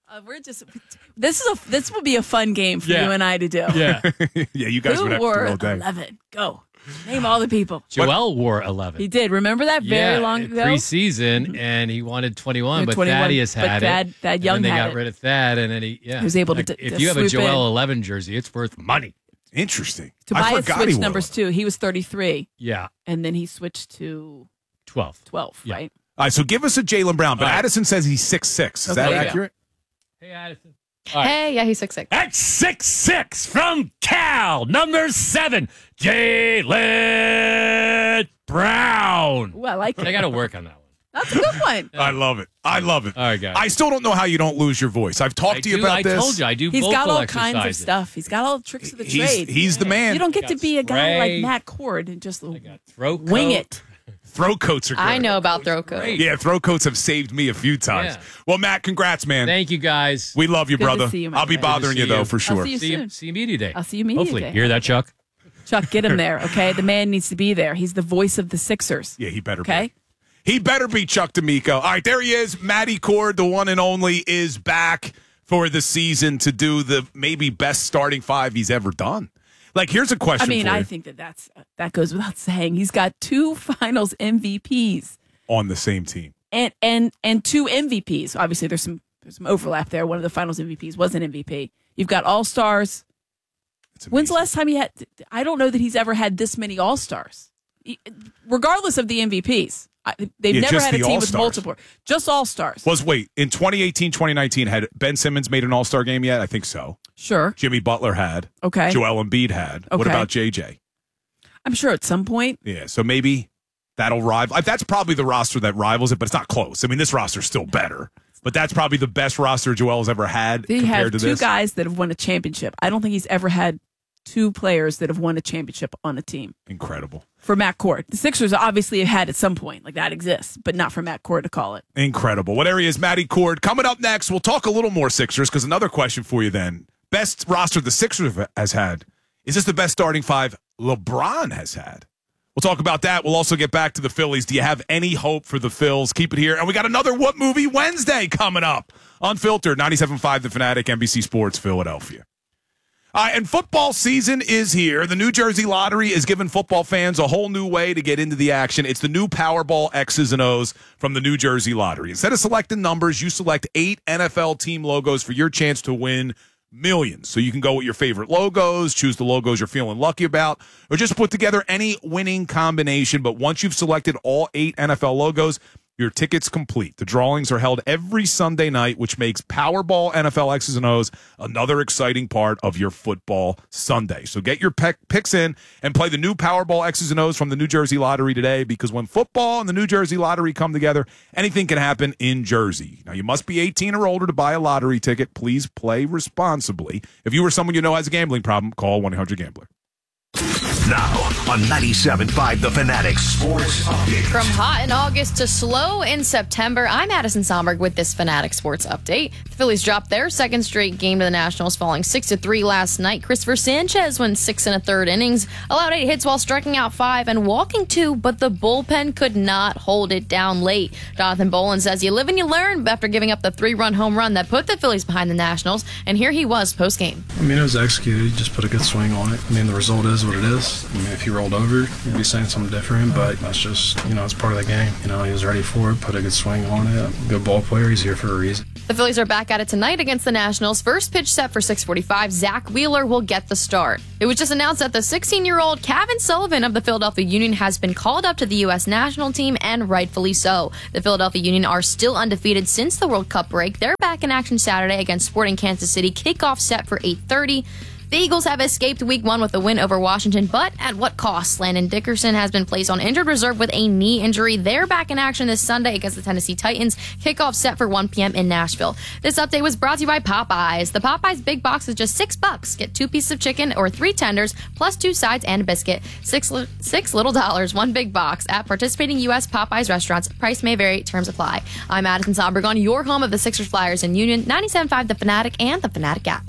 This will be a fun game for you and I to do. Yeah. Yeah, you guys would have to do all day. 11. Go. Name all the people. Joel wore 11. He did. Remember that very long ago? Preseason, and he wanted 21, but 21, Thaddeus had it. Thad Young and then they had got rid of Thad, and then he was able to if you have a Joel 11 jersey, it's worth money. Interesting. Tobias switched numbers too. He was 33. Yeah. And then he switched to 12, right? All right, so give us a Jaylen Brown, but Addison says he's 6'6". Is that accurate? Hey, Addison. Right. Hey, yeah, he's 6'6". That's 6'6" from Cal, number 7, Jaylen Brown. Ooh, I like it. I got to work on that one. That's a good one. I love it. I love it. All right, guys. I still don't know how you don't lose your voice. I've talked to you about this. I told you, I do He's vocal got all exercises. kinds of stuff. He's got all the tricks of the trade. He's the man. You don't get to be a guy like Matt Cord and just wing it. Throat coats are great. I know about throat coats. Yeah, throat coats have saved me a few times. Yeah. Well, Matt, congrats, man. Thank you, guys. We love you, Good to brother. see you, my I'll be friend. bothering you, though, for sure. I'll see you soon. See you media day. I'll see you media Hopefully. day. You hear that, Chuck? Chuck, get him there, okay? The man needs to be there. He's the voice of the Sixers. Yeah, he better be. He better be Chuck D'Amico. All right, there he is. Matty Cord, the one and only, is back for the season to do the maybe best starting 5 he's ever done. Like, here's a question for you. I think that goes without saying. He's got 2 Finals MVPs on the same team, and 2 MVPs. Obviously, there's some overlap there. One of the Finals MVPs was an MVP. You've got All Stars. When's the last time he had? I don't know that he's ever had this many All Stars, regardless of the MVPs. They've never had a team with multiple, just All Stars. In 2018, 2019, had Ben Simmons made an All Star game yet? I think so. Sure. Jimmy Butler had. Okay. Joel Embiid had. Okay. What about JJ? I'm sure at some point. Yeah, so maybe that'll rival. That's probably the roster that rivals it, but it's not close. I mean, this roster's still better, but that's probably the best roster Joel's ever had He compared has to this. 2 guys that have won a championship. I don't think he's ever had 2 players that have won a championship on a team. Incredible. For Matt Cord. The Sixers obviously have had at some point, like that exists, but not for Matt Cord to call it. Incredible. What area is Matty Cord? Coming up next, we'll talk a little more Sixers, because another question for you then. Best roster the Sixers has had. Is this the best starting 5 LeBron has had? We'll talk about that. We'll also get back to the Phillies. Do you have any hope for the Phils? Keep it here. And we got another What Movie Wednesday coming up. Unfiltered, 97.5 The Fanatic, NBC Sports, Philadelphia. And football season is here. The New Jersey Lottery is giving football fans a whole new way to get into the action. It's the new Powerball X's and O's from the New Jersey Lottery. Instead of selecting numbers, you select 8 NFL team logos for your chance to win millions. So you can go with your favorite logos, choose the logos you're feeling lucky about, or just put together any winning combination. But once you've selected all 8 NFL logos, your ticket's complete. The drawings are held every Sunday night, which makes Powerball NFL X's and O's another exciting part of your football Sunday. So get your picks in and play the new Powerball X's and O's from the New Jersey Lottery today, because when football and the New Jersey Lottery come together, anything can happen in Jersey. Now, you must be 18 or older to buy a lottery ticket. Please play responsibly. If you or someone you know has a gambling problem, call 1-800-GAMBLER. Now on 97.5 The Fanatic Sports Update. From hot in August to slow in September, I'm Addison Somberg with this Fanatic Sports Update. The Phillies dropped their second straight game to the Nationals, falling 6-3 last night. Christopher Sanchez went 6 1/3 innings, allowed 8 hits while striking out 5 and walking 2, but the bullpen could not hold it down late. Jonathan Bolin says you live and you learn after giving up the 3-run home run that put the Phillies behind the Nationals, and here he was post-game. I mean, it was executed. You just put a good swing on it. I mean, the result is what it is. is. I mean, if he rolled over, you'd be saying something different, but that's just, it's part of the game. He was ready for it, put a good swing on it. Good ball player. He's here for a reason. The Phillies are back at it tonight against the Nationals. First pitch set for 6:45. Zach Wheeler will get the start. It was just announced that the 16-year-old Kevin Sullivan of the Philadelphia Union has been called up to the U.S. national team, and rightfully so. The Philadelphia Union are still undefeated since the World Cup break. They're back in action Saturday against Sporting Kansas City. Kickoff set for 8:30. The Eagles have escaped Week 1 with a win over Washington, but at what cost? Landon Dickerson has been placed on injured reserve with a knee injury. They're back in action this Sunday against the Tennessee Titans. Kickoff set for 1 p.m. in Nashville. This update was brought to you by Popeyes. The Popeyes Big Box is just $6. Get 2 pieces of chicken or 3 tenders, plus 2 sides and a biscuit. Six little dollars, 1 big box at participating U.S. Popeyes restaurants. Price may vary. Terms apply. I'm Addison Sobbergon, your home of the Sixers, Flyers, and Union. 97.5 The Fanatic and the Fanatic app.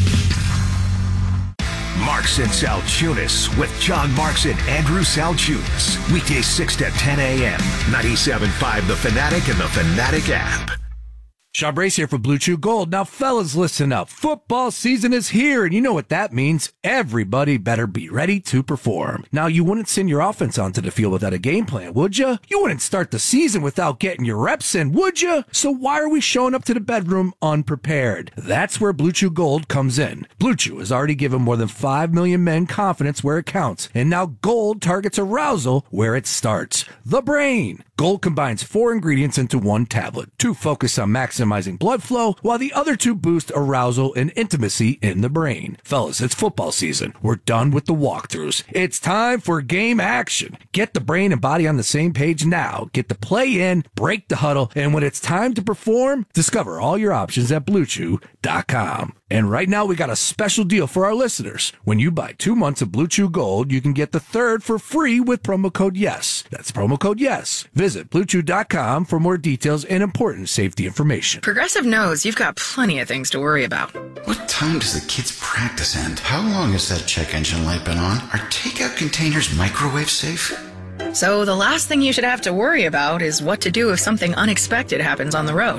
Marks and Salchunas with John Marks and Andrew Salchunas. Weekdays 6 to 10 a.m. 97.5 The Fanatic and the Fanatic app. Sean Brace here for Blue Chew Gold. Now, fellas, listen up. Football season is here, and you know what that means. Everybody better be ready to perform. Now, you wouldn't send your offense onto the field without a game plan, would you? You wouldn't start the season without getting your reps in, would you? So why are we showing up to the bedroom unprepared? That's where Blue Chew Gold comes in. Blue Chew has already given more than 5 million men confidence where it counts, and now Gold targets arousal where it starts. The brain. Gold combines 4 ingredients into 1 tablet. 2 focus on maximizing blood flow, while the other 2 boost arousal and intimacy in the brain. Fellas, it's football season. We're done with the walkthroughs. It's time for game action. Get the brain and body on the same page now. Get the play in, break the huddle, and when it's time to perform, discover all your options at BlueChew.com. And right now, we got a special deal for our listeners. When you buy 2 months of Blue Chew Gold, you can get the 3rd for free with promo code YES. That's promo code YES. Visit BlueChew.com for more details and important safety information. Progressive knows you've got plenty of things to worry about. What time does the kids' practice end? How long has that check engine light been on? Are takeout containers microwave safe? So the last thing you should have to worry about is what to do if something unexpected happens on the road.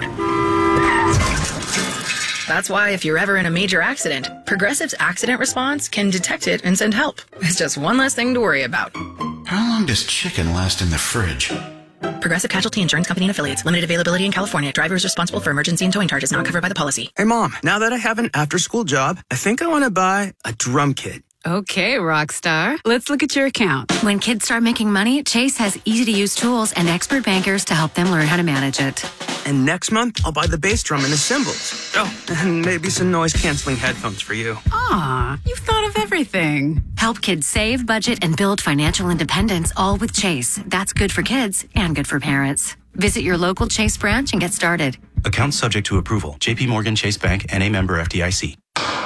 That's why if you're ever in a major accident, Progressive's accident response can detect it and send help. It's just one less thing to worry about. How long does chicken last in the fridge? Progressive Casualty Insurance Company and Affiliates. Limited availability in California. Driver is responsible for emergency and towing charges not covered by the policy. Hey, Mom, now that I have an after-school job, I think I want to buy a drum kit. Okay, Rockstar. Let's look at your account. When kids start making money, Chase has easy-to-use tools and expert bankers to help them learn how to manage it. And next month, I'll buy the bass drum and the cymbals. Oh, and maybe some noise-canceling headphones for you. Aw, you've thought of everything. Help kids save, budget, and build financial independence, all with Chase. That's good for kids and good for parents. Visit your local Chase branch and get started. Account subject to approval. JP Morgan Chase Bank, N.A. member FDIC.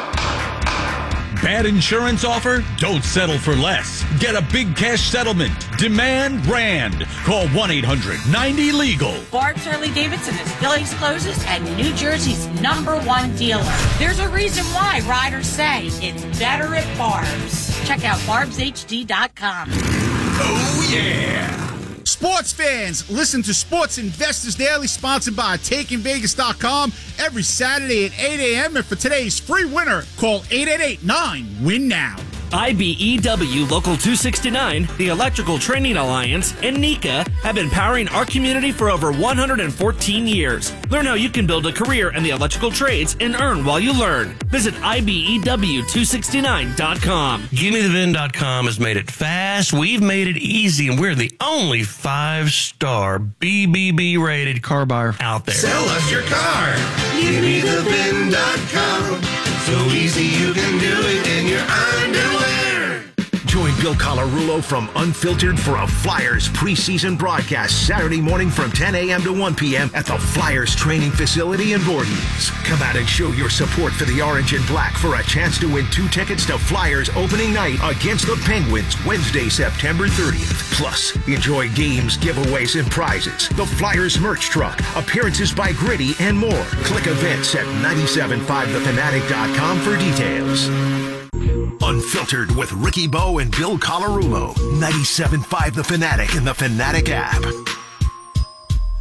Bad insurance offer? Don't settle for less. Get a big cash settlement. Demand Rand. Call 1-800-90-LEGAL. Barb's Harley-Davidson is Philly's closest and New Jersey's #1 dealer. There's a reason why riders say it's better at Barb's. Check out barbshd.com. Oh, yeah. Sports fans, listen to Sports Investors Daily, sponsored by TakingVegas.com every Saturday at 8 a.m. And for today's free winner, call 888-9-WIN-NOW. IBEW Local 269, the Electrical Training Alliance, and NECA have been powering our community for over 114 years. Learn how you can build a career in the electrical trades and earn while you learn. Visit IBEW269.com. GimmeTheVin.com has made it fast, we've made it easy, and we're the only 5-star BBB rated car buyer out there. Sell us your car. GimmeTheVin.com. So easy you can do it in your underwear. Join Bill Colarulo from Unfiltered for a Flyers preseason broadcast Saturday morning from 10 a.m. to 1 p.m. at the Flyers training facility in Voorhees. Come out and show your support for the Orange and Black for a chance to win 2 tickets to Flyers opening night against the Penguins Wednesday, September 30th. Plus, enjoy games, giveaways, and prizes, the Flyers merch truck, appearances by Gritty, and more. Click events at 975thefanatic.com for details. Unfiltered with Ricky Bo and Bill Colarulo. 97.5 The Fanatic and the Fanatic app.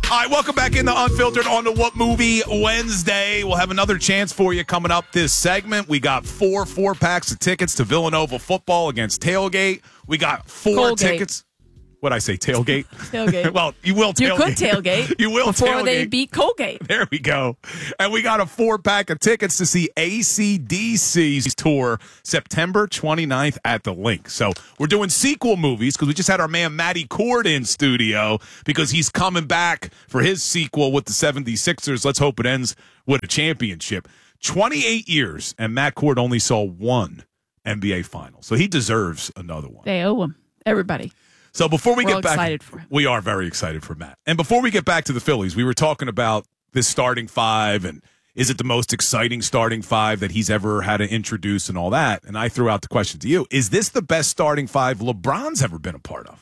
All right, welcome back into Unfiltered on the What Movie Wednesday. We'll have another chance for you coming up this segment. We got four packs of tickets to Villanova football against Tailgate. We got four tickets. What'd I say, tailgate? Tailgate. Well, you will tailgate. You could tailgate. You will before tailgate. they beat Colgate. There we go. And we got a 4-pack of tickets to see AC/DC's tour September 29th at the Link. So we're doing sequel movies because we just had our man Matty Cord in studio because he's coming back for his sequel with the 76ers. Let's hope it ends with a championship. 28 years, and Matt Cord only saw one NBA final. So he deserves another one. They owe him. Everybody. So before we get back, excited for him. We are very excited for Matt. And before we get back to the Phillies, we were talking about this starting five and is it the most exciting starting five that he's ever had to introduce and all that. And I threw out the question to you. Is this the best starting five LeBron's ever been a part of?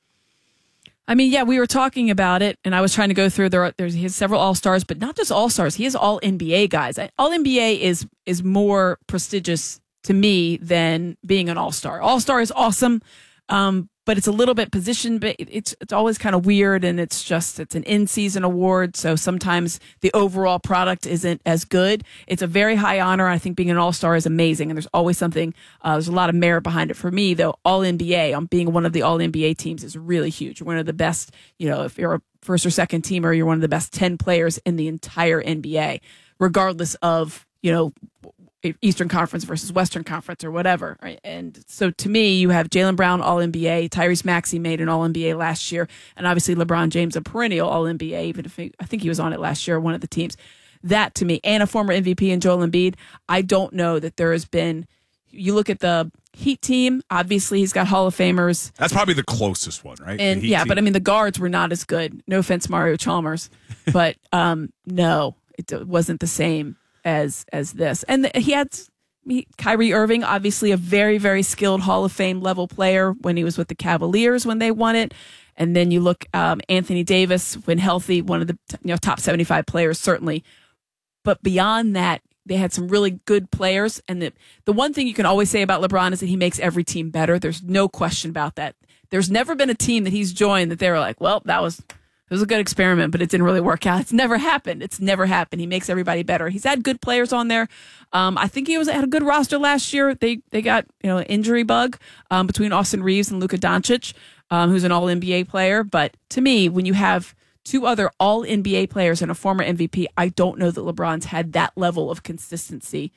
I mean, yeah, we were talking about it, and I was trying to go through. He has several All-Stars, but not just All-Stars. He has All-NBA guys. All-NBA is more prestigious to me than being an All-Star. All-Star is awesome, but it's a little bit positioned, but it's always kind of weird, and it's an in-season award, so sometimes the overall product isn't as good. It's a very high honor. I think being an All-Star is amazing, and there's always something, there's a lot of merit behind it. For me, though, All-NBA, being one of the All-NBA teams is really huge. You're one of the best, if you're a first or second teamer, you're one of the best 10 players in the entire NBA, regardless of, Eastern Conference versus Western Conference or whatever. Right? And so to me, you have Jaylen Brown, All-NBA, Tyrese Maxey made an All-NBA last year, and obviously LeBron James, a perennial All-NBA, even if I think he was on it last year, one of the teams. That to me, and a former MVP in Joel Embiid, I don't know that there has been, you look at the Heat team, obviously he's got Hall of Famers. That's probably the closest one, right? And but I mean, the guards were not as good. No offense, Mario Chalmers, but no, it wasn't the same as this. And he had Kyrie Irving, obviously a very, very skilled Hall of Fame level player when he was with the Cavaliers when they won it. And then you look Anthony Davis, when healthy, one of the top 75 players, certainly. But beyond that, they had some really good players. And the one thing you can always say about LeBron is that he makes every team better. There's no question about that. There's never been a team that he's joined that they were like, well, it was a good experiment, but it didn't really work out. It's never happened. He makes everybody better. He's had good players on there. I think he had a good roster last year. They got an injury bug between Austin Reeves and Luka Doncic, who's an All-NBA player. But to me, when you have two other All-NBA players and a former MVP, I don't know that LeBron's had that level of consistency,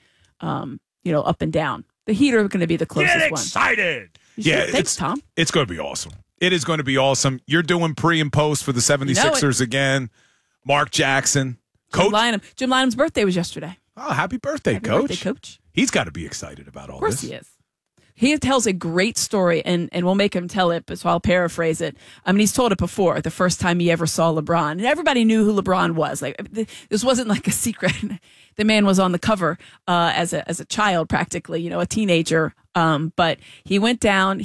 up and down. The Heat are going to be the closest one. Get excited! Thanks, Tom. It's going to be awesome. It is going to be awesome. You're doing pre and post for the 76ers again. Mark Jackson. Coach. Jim Lynam's birthday was yesterday. Oh, happy birthday, Happy Coach. birthday, Coach. He's got to be excited about all this. Of course he is. He tells a great story, and we'll make him tell it, so I'll paraphrase it. I mean, he's told it before, the first time he ever saw LeBron. And everybody knew who LeBron was. Like, this wasn't like a secret. The man was on the cover as a child, practically, a teenager. But he went down.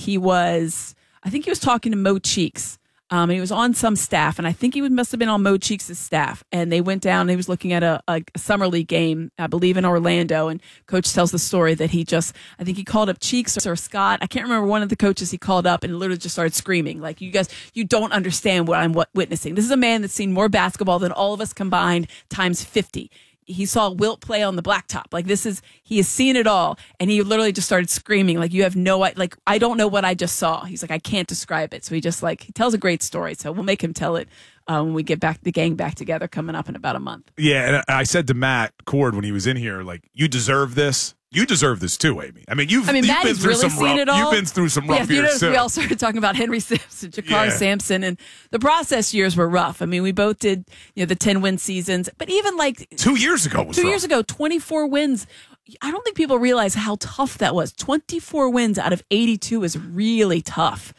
I think he was talking to Mo Cheeks. He was on some staff, and I think he must have been on Mo Cheeks' staff. And they went down, and he was looking at a summer league game, I believe in Orlando. And Coach tells the story that I think he called up Cheeks or Scott. I can't remember one of the coaches he called up and literally just started screaming. Like, you guys, you don't understand what I'm witnessing. This is a man that's seen more basketball than all of us combined times 50. He saw Wilt play on the blacktop. Like, he has seen it all. And he literally just started screaming. Like, you have I don't know what I just saw. He's like, I can't describe it. So he he tells a great story. So we'll make him tell it when we get the gang back together coming up in about a month. Yeah. And I said to Matt Cord when he was in here, like, you deserve this. You deserve this too, Amy. I mean, you've been through really seen it all. You've been through some rough years too. We all started talking about Henry Sims and Jakar Sampson, and the process years were rough. I mean, we both did the 10-win seasons, but even 2 years ago was 2 years ago, 24 wins. I don't think people realize how tough that was. 24 wins out of 82 is really tough.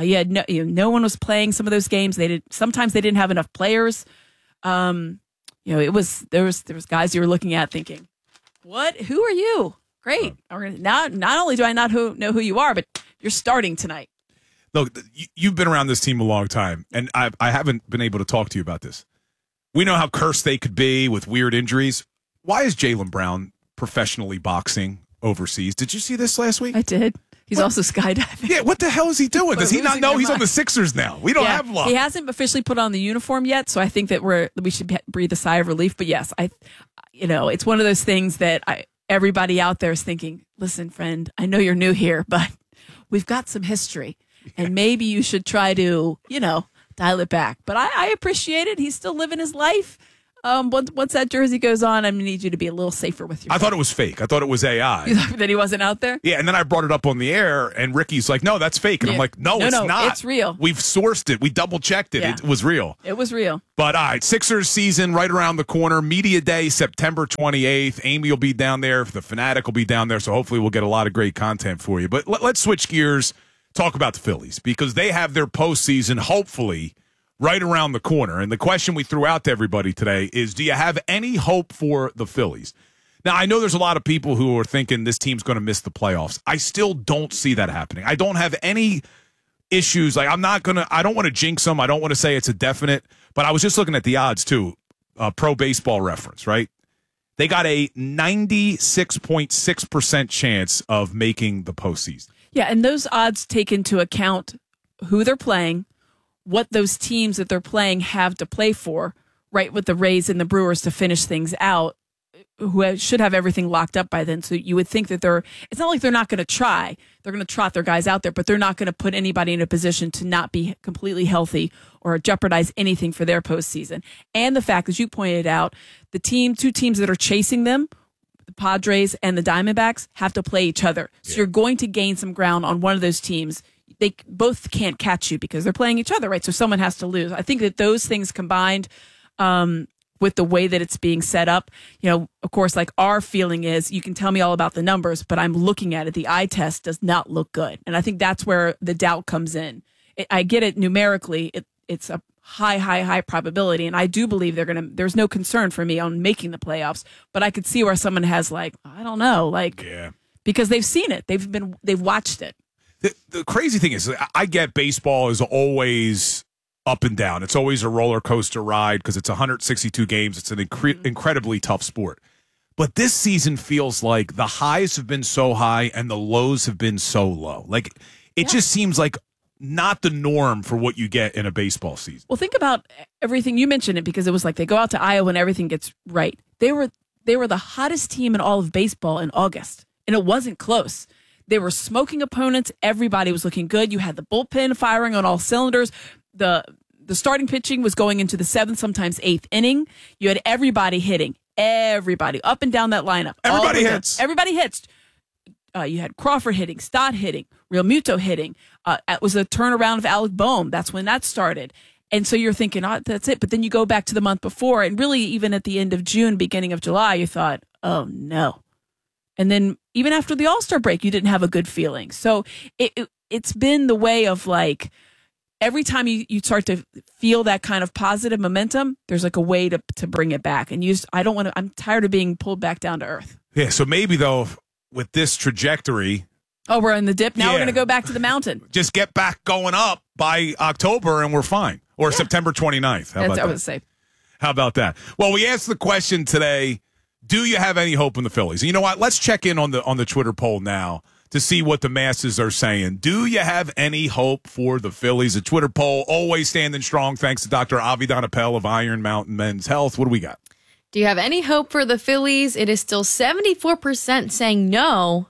No one was playing some of those games. Sometimes they didn't have enough players. There was guys you were looking at thinking, what? Who are you? Great. Not only do I not know who you are, but you're starting tonight. Look, you've been around this team a long time, and I haven't been able to talk to you about this. We know how cursed they could be with weird injuries. Why is Jaylen Brown professionally boxing overseas? Did you see this last week? I did. He's also skydiving. Yeah, what the hell is he doing? Does he not know he's on the Sixers now? We don't have luck. He hasn't officially put on the uniform yet, so I think that we should breathe a sigh of relief. But yes, it's one of those things that everybody out there is thinking, listen, friend, I know you're new here, but we've got some history, and maybe you should try to, dial it back. But I appreciate it. He's still living his life. Once that jersey goes on, I'm going to need you to be a little safer with your phone. I thought it was fake. I thought it was AI. You thought that he wasn't out there? Yeah, and then I brought it up on the air, and Ricky's like, no, that's fake. And I'm like, no, it's not. It's real. We've sourced it. We double-checked it. Yeah. It was real. It was real. But, all right, Sixers season right around the corner. Media Day, September 28th. Amy will be down there. The Fanatic will be down there, so hopefully we'll get a lot of great content for you. But let's switch gears, talk about the Phillies, because they have their postseason, hopefully, right around the corner. And the question we threw out to everybody today is, do you have any hope for the Phillies? Now, I know there's a lot of people who are thinking this team's going to miss the playoffs. I still don't see that happening. I don't have any issues. Like, I don't want to jinx them. I don't want to say it's a definite, but I was just looking at the odds too. Pro Baseball Reference, right? They got a 96.6% chance of making the postseason. Yeah, and those odds take into account who they're playing, what those teams that they're playing have to play for, right, with the Rays and the Brewers to finish things out, who should have everything locked up by then. So you would think that it's not like they're not going to try. They're going to trot their guys out there, but they're not going to put anybody in a position to not be completely healthy or jeopardize anything for their postseason. And the fact, as you pointed out, two teams that are chasing them, the Padres and the Diamondbacks, have to play each other. So you're going to gain some ground on one of those teams. They both can't catch you because they're playing each other, right? So someone has to lose. I think that those things combined with the way that it's being set up, of course, like our feeling is, you can tell me all about the numbers, but I'm looking at it. The eye test does not look good. And I think that's where the doubt comes in. I get it numerically. It's a high probability. And I do believe there's no concern for me on making the playoffs, but I could see where someone has I don't know, because they've seen it. They've watched it. The crazy thing is, I get baseball is always up and down. It's always a roller coaster ride because it's 162 games. It's an incredibly tough sport. But this season feels like the highs have been so high and the lows have been so low. It just seems like not the norm for what you get in a baseball season. Well, think about everything. You mentioned it because it was like they go out to Iowa and everything gets right. They were the hottest team in all of baseball in August, and it wasn't close. They were smoking opponents. Everybody was looking good. You had the bullpen firing on all cylinders. The starting pitching was going into the 7th, sometimes 8th inning. You had everybody hitting. Everybody up and down that lineup. Everybody hits. Everybody hits. You had Crawford hitting, Stott hitting, Real Muto hitting. It was a turnaround of Alec Boehm. That's when that started. And so you're thinking, that's it. But then you go back to the month before, and really even at the end of June, beginning of July, you thought, oh, no. And then even after the All-Star break, you didn't have a good feeling. So it's been the way of every time you start to feel that kind of positive momentum, there's a way to bring it back. And I'm tired of being pulled back down to earth. Yeah. So maybe though, with this trajectory. Oh, we're in the dip. Now we're going to go back to the mountain. Just get back going up by October and we're fine. Or September 29th. How about that? I would say. How about that? Well, we asked the question today. Do you have any hope in the Phillies? And you know what? Let's check in on the Twitter poll now to see what the masses are saying. Do you have any hope for the Phillies? The Twitter poll always standing strong thanks to Dr. Avi Donapel of Iron Mountain Men's Health. What do we got? Do you have any hope for the Phillies? It is still 74% saying no,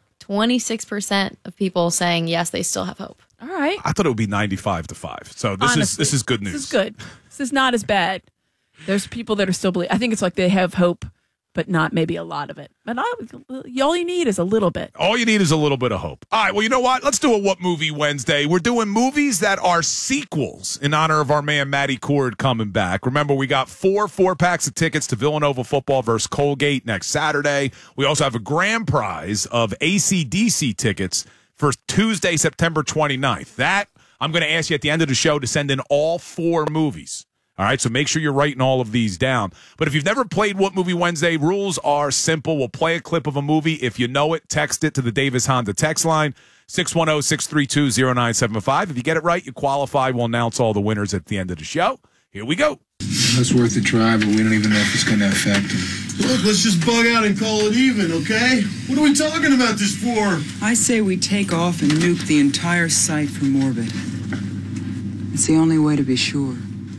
26% of people saying yes, they still have hope. All right. I thought it would be 95-5. So this is good news. This is good. This is not as bad. There's people that are still believing. I think it's like they have hope, but not maybe a lot of it. But all you need is a little bit. All you need is a little bit of hope. All right, well, you know what? Let's do a What Movie Wednesday. We're doing movies that are sequels in honor of our man Matty Cord coming back. Remember, we got four packs of tickets to Villanova football versus Colgate next Saturday. We also have a grand prize of AC/DC tickets for Tuesday, September 29th. That, I'm going to ask you at the end of the show to send in all 4 movies. All right, so make sure you're writing all of these down. But if you've never played What Movie Wednesday, rules are simple. We'll play a clip of a movie. If you know it, text it to the Davis Honda text line, 610-632-0975. If you get it right, you qualify. We'll announce all the winners at the end of the show. Here we go. It's worth a try, but we don't even know if it's going to affect them. Look, let's just bug out and call it even, okay? What are we talking about this for? I say we take off and nuke the entire site from orbit. It's the only way to be sure.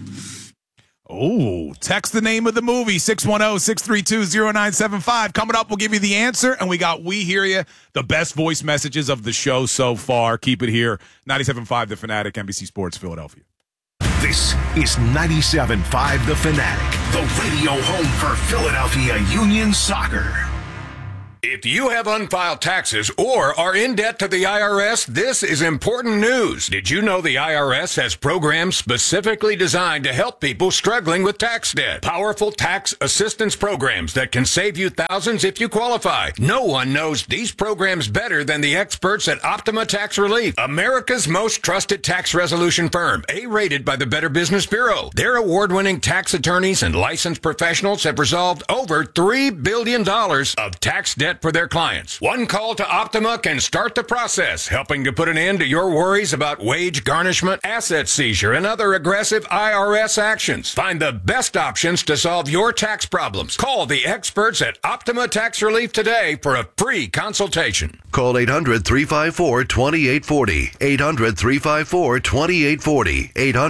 Oh, text the name of the movie, 610-632-0975. Coming up, we'll give you the answer, and we got We Hear Ya, the best voice messages of the show so far. Keep it here. 97.5 The Fanatic, NBC Sports, Philadelphia. This is 97.5 The Fanatic, the radio home for Philadelphia Union Soccer. If you have unfiled taxes or are in debt to the IRS, this is important news. Did you know the IRS has programs specifically designed to help people struggling with tax debt? Powerful tax assistance programs that can save you thousands if you qualify. No one knows these programs better than the experts at Optima Tax Relief, America's most trusted tax resolution firm, A-rated by the Better Business Bureau. Their award-winning tax attorneys and licensed professionals have resolved over $3 billion of tax debt for their clients. One call to Optima can start the process, helping to put an end to your worries about wage garnishment, asset seizure, and other aggressive IRS actions. Find the best options to solve your tax problems. Call the experts at Optima Tax Relief today for a free consultation. Call 800-354-2840. 800-354-2840.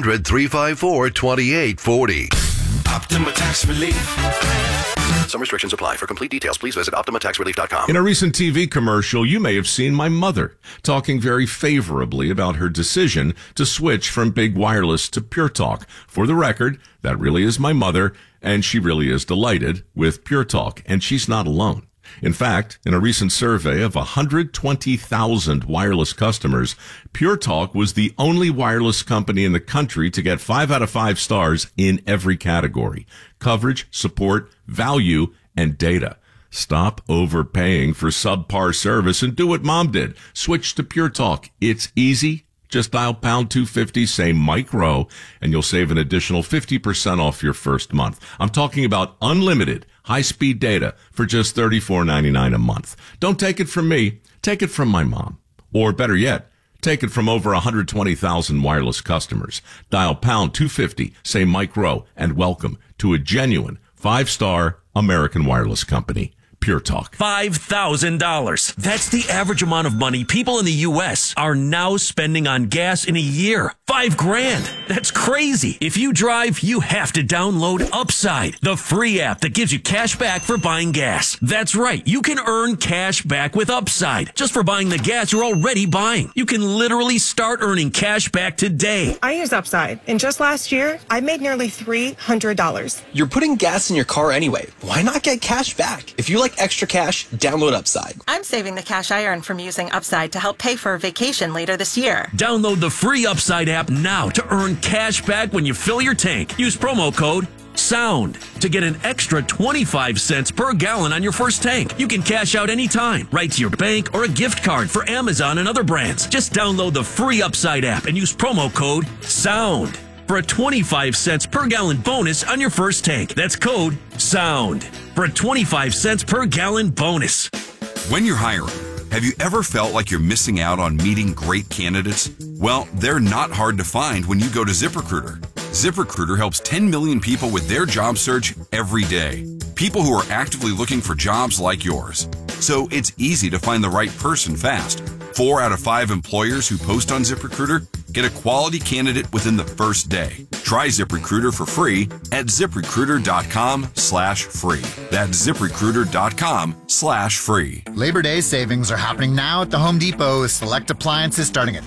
800-354-2840. Optima Tax Relief. Some restrictions apply. For complete details, please visit OptimaTaxRelief.com. In a recent TV commercial, you may have seen my mother talking very favorably about her decision to switch from Big Wireless to Pure Talk. For the record, that really is my mother, and she really is delighted with Pure Talk, and she's not alone. In fact, in a recent survey of 120,000 wireless customers, Pure Talk was the only wireless company in the country to get 5 out of 5 stars in every category: coverage, support, value, and data. Stop overpaying for subpar service and do what Mom did. Switch to Pure Talk. It's easy. Just dial pound 250, say Mike Rowe, and you'll save an additional 50% off your first month. I'm talking about unlimited high-speed data for just $34.99 a month. Don't take it from me. Take it from my mom. Or better yet, take it from over 120,000 wireless customers. Dial pound 250, say Mike Rowe, and welcome to a genuine 5-star American wireless company. Pure Talk. $5,000. That's the average amount of money people in the U.S. are now spending on gas in a year. $5,000. That's crazy. If you drive, you have to download Upside, the free app that gives you cash back for buying gas. That's right. You can earn cash back with Upside just for buying the gas you're already buying. You can literally start earning cash back today. I use Upside, and just last year, I made nearly $300. You're putting gas in your car anyway. Why not get cash back? If you like extra cash, download Upside. I'm saving the cash I earn from using Upside to help pay for a vacation later this year. Download the free Upside app now to earn cash back when you fill your tank. Use promo code SOUND to get an extra 25 cents per gallon on your first tank. You can cash out anytime, right to your bank or a gift card for Amazon and other brands. Just download the free Upside app and use promo code SOUND for a 25 cents per gallon bonus on your first tank. That's code SOUND for a 25 cents per gallon bonus. When you're hiring, have you ever felt like you're missing out on meeting great candidates? Well, they're not hard to find when you go to ZipRecruiter. ZipRecruiter helps 10 million people with their job search every day. People who are actively looking for jobs like yours. So it's easy to find the right person fast. 4 out of 5 employers who post on ZipRecruiter get a quality candidate within the first day. Try ZipRecruiter for free at ZipRecruiter.com/free. That's ZipRecruiter.com/free. Labor Day savings are happening now at the Home Depot with select appliances starting at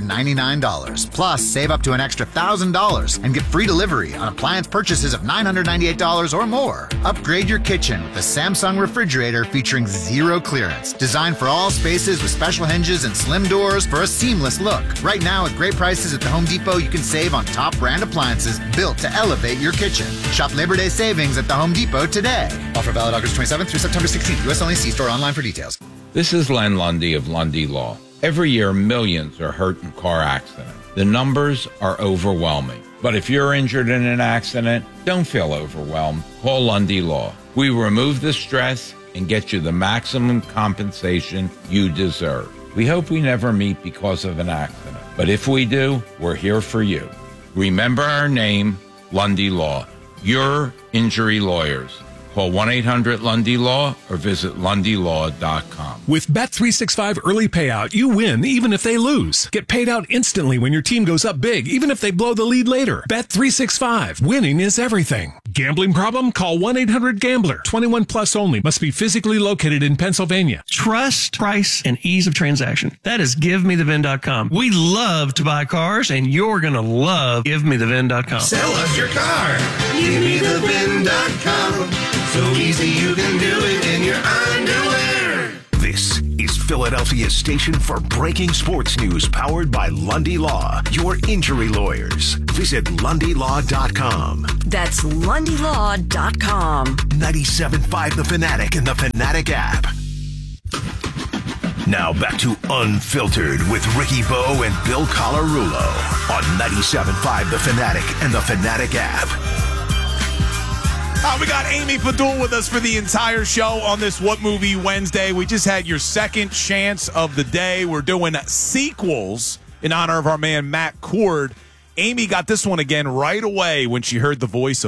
$399. Plus, save up to an extra $1,000 and get free delivery on appliance purchases of $998 or more. Upgrade your kitchen with a Samsung refrigerator featuring zero clearance. Designed for all spaces with special hinges and slim doors for a seamless look. Right now at great prices at the Home Depot, you can save on top brand appliances built to elevate your kitchen. Shop Labor Day savings at the Home Depot today. Offer valid August 27th through September 16th. U.S. only. See store online for details. This is Len Lundy of Lundy Law. Every year, millions are hurt in car accidents. The numbers are overwhelming. But if you're injured in an accident, don't feel overwhelmed. Call Lundy Law. We remove the stress and get you the maximum compensation you deserve. We hope we never meet because of an accident. But if we do, we're here for you. Remember our name, Lundy Law. Your injury lawyers. Call 1-800-LUNDY-LAW or visit LundyLaw.com. With Bet365 early payout, you win even if they lose. Get paid out instantly when your team goes up big, even if they blow the lead later. Bet365. Winning is everything. Gambling problem? Call 1-800-GAMBLER. 21 plus only. Must be physically located in Pennsylvania. Trust, price, and ease of transaction. That is GiveMeTheVin.com. We love to buy cars, and you're going to love GiveMeTheVin.com. Sell us your car. GiveMeTheVin.com. So easy you can do it in your underwear. This is Philadelphia's station for breaking sports news, powered by Lundy Law, your injury lawyers. Visit LundyLaw.com. That's LundyLaw.com. 97.5 The Fanatic and the Fanatic app. Now back to Unfiltered with Ricky Bo and Bill Colarulo on 97.5 The Fanatic and the Fanatic app. We got Amy Padul with us for the entire show on this What Movie Wednesday. We just had your second chance of the day. We're doing sequels in honor of our man Matt Cord. Amy got this one again right away when she heard the voice of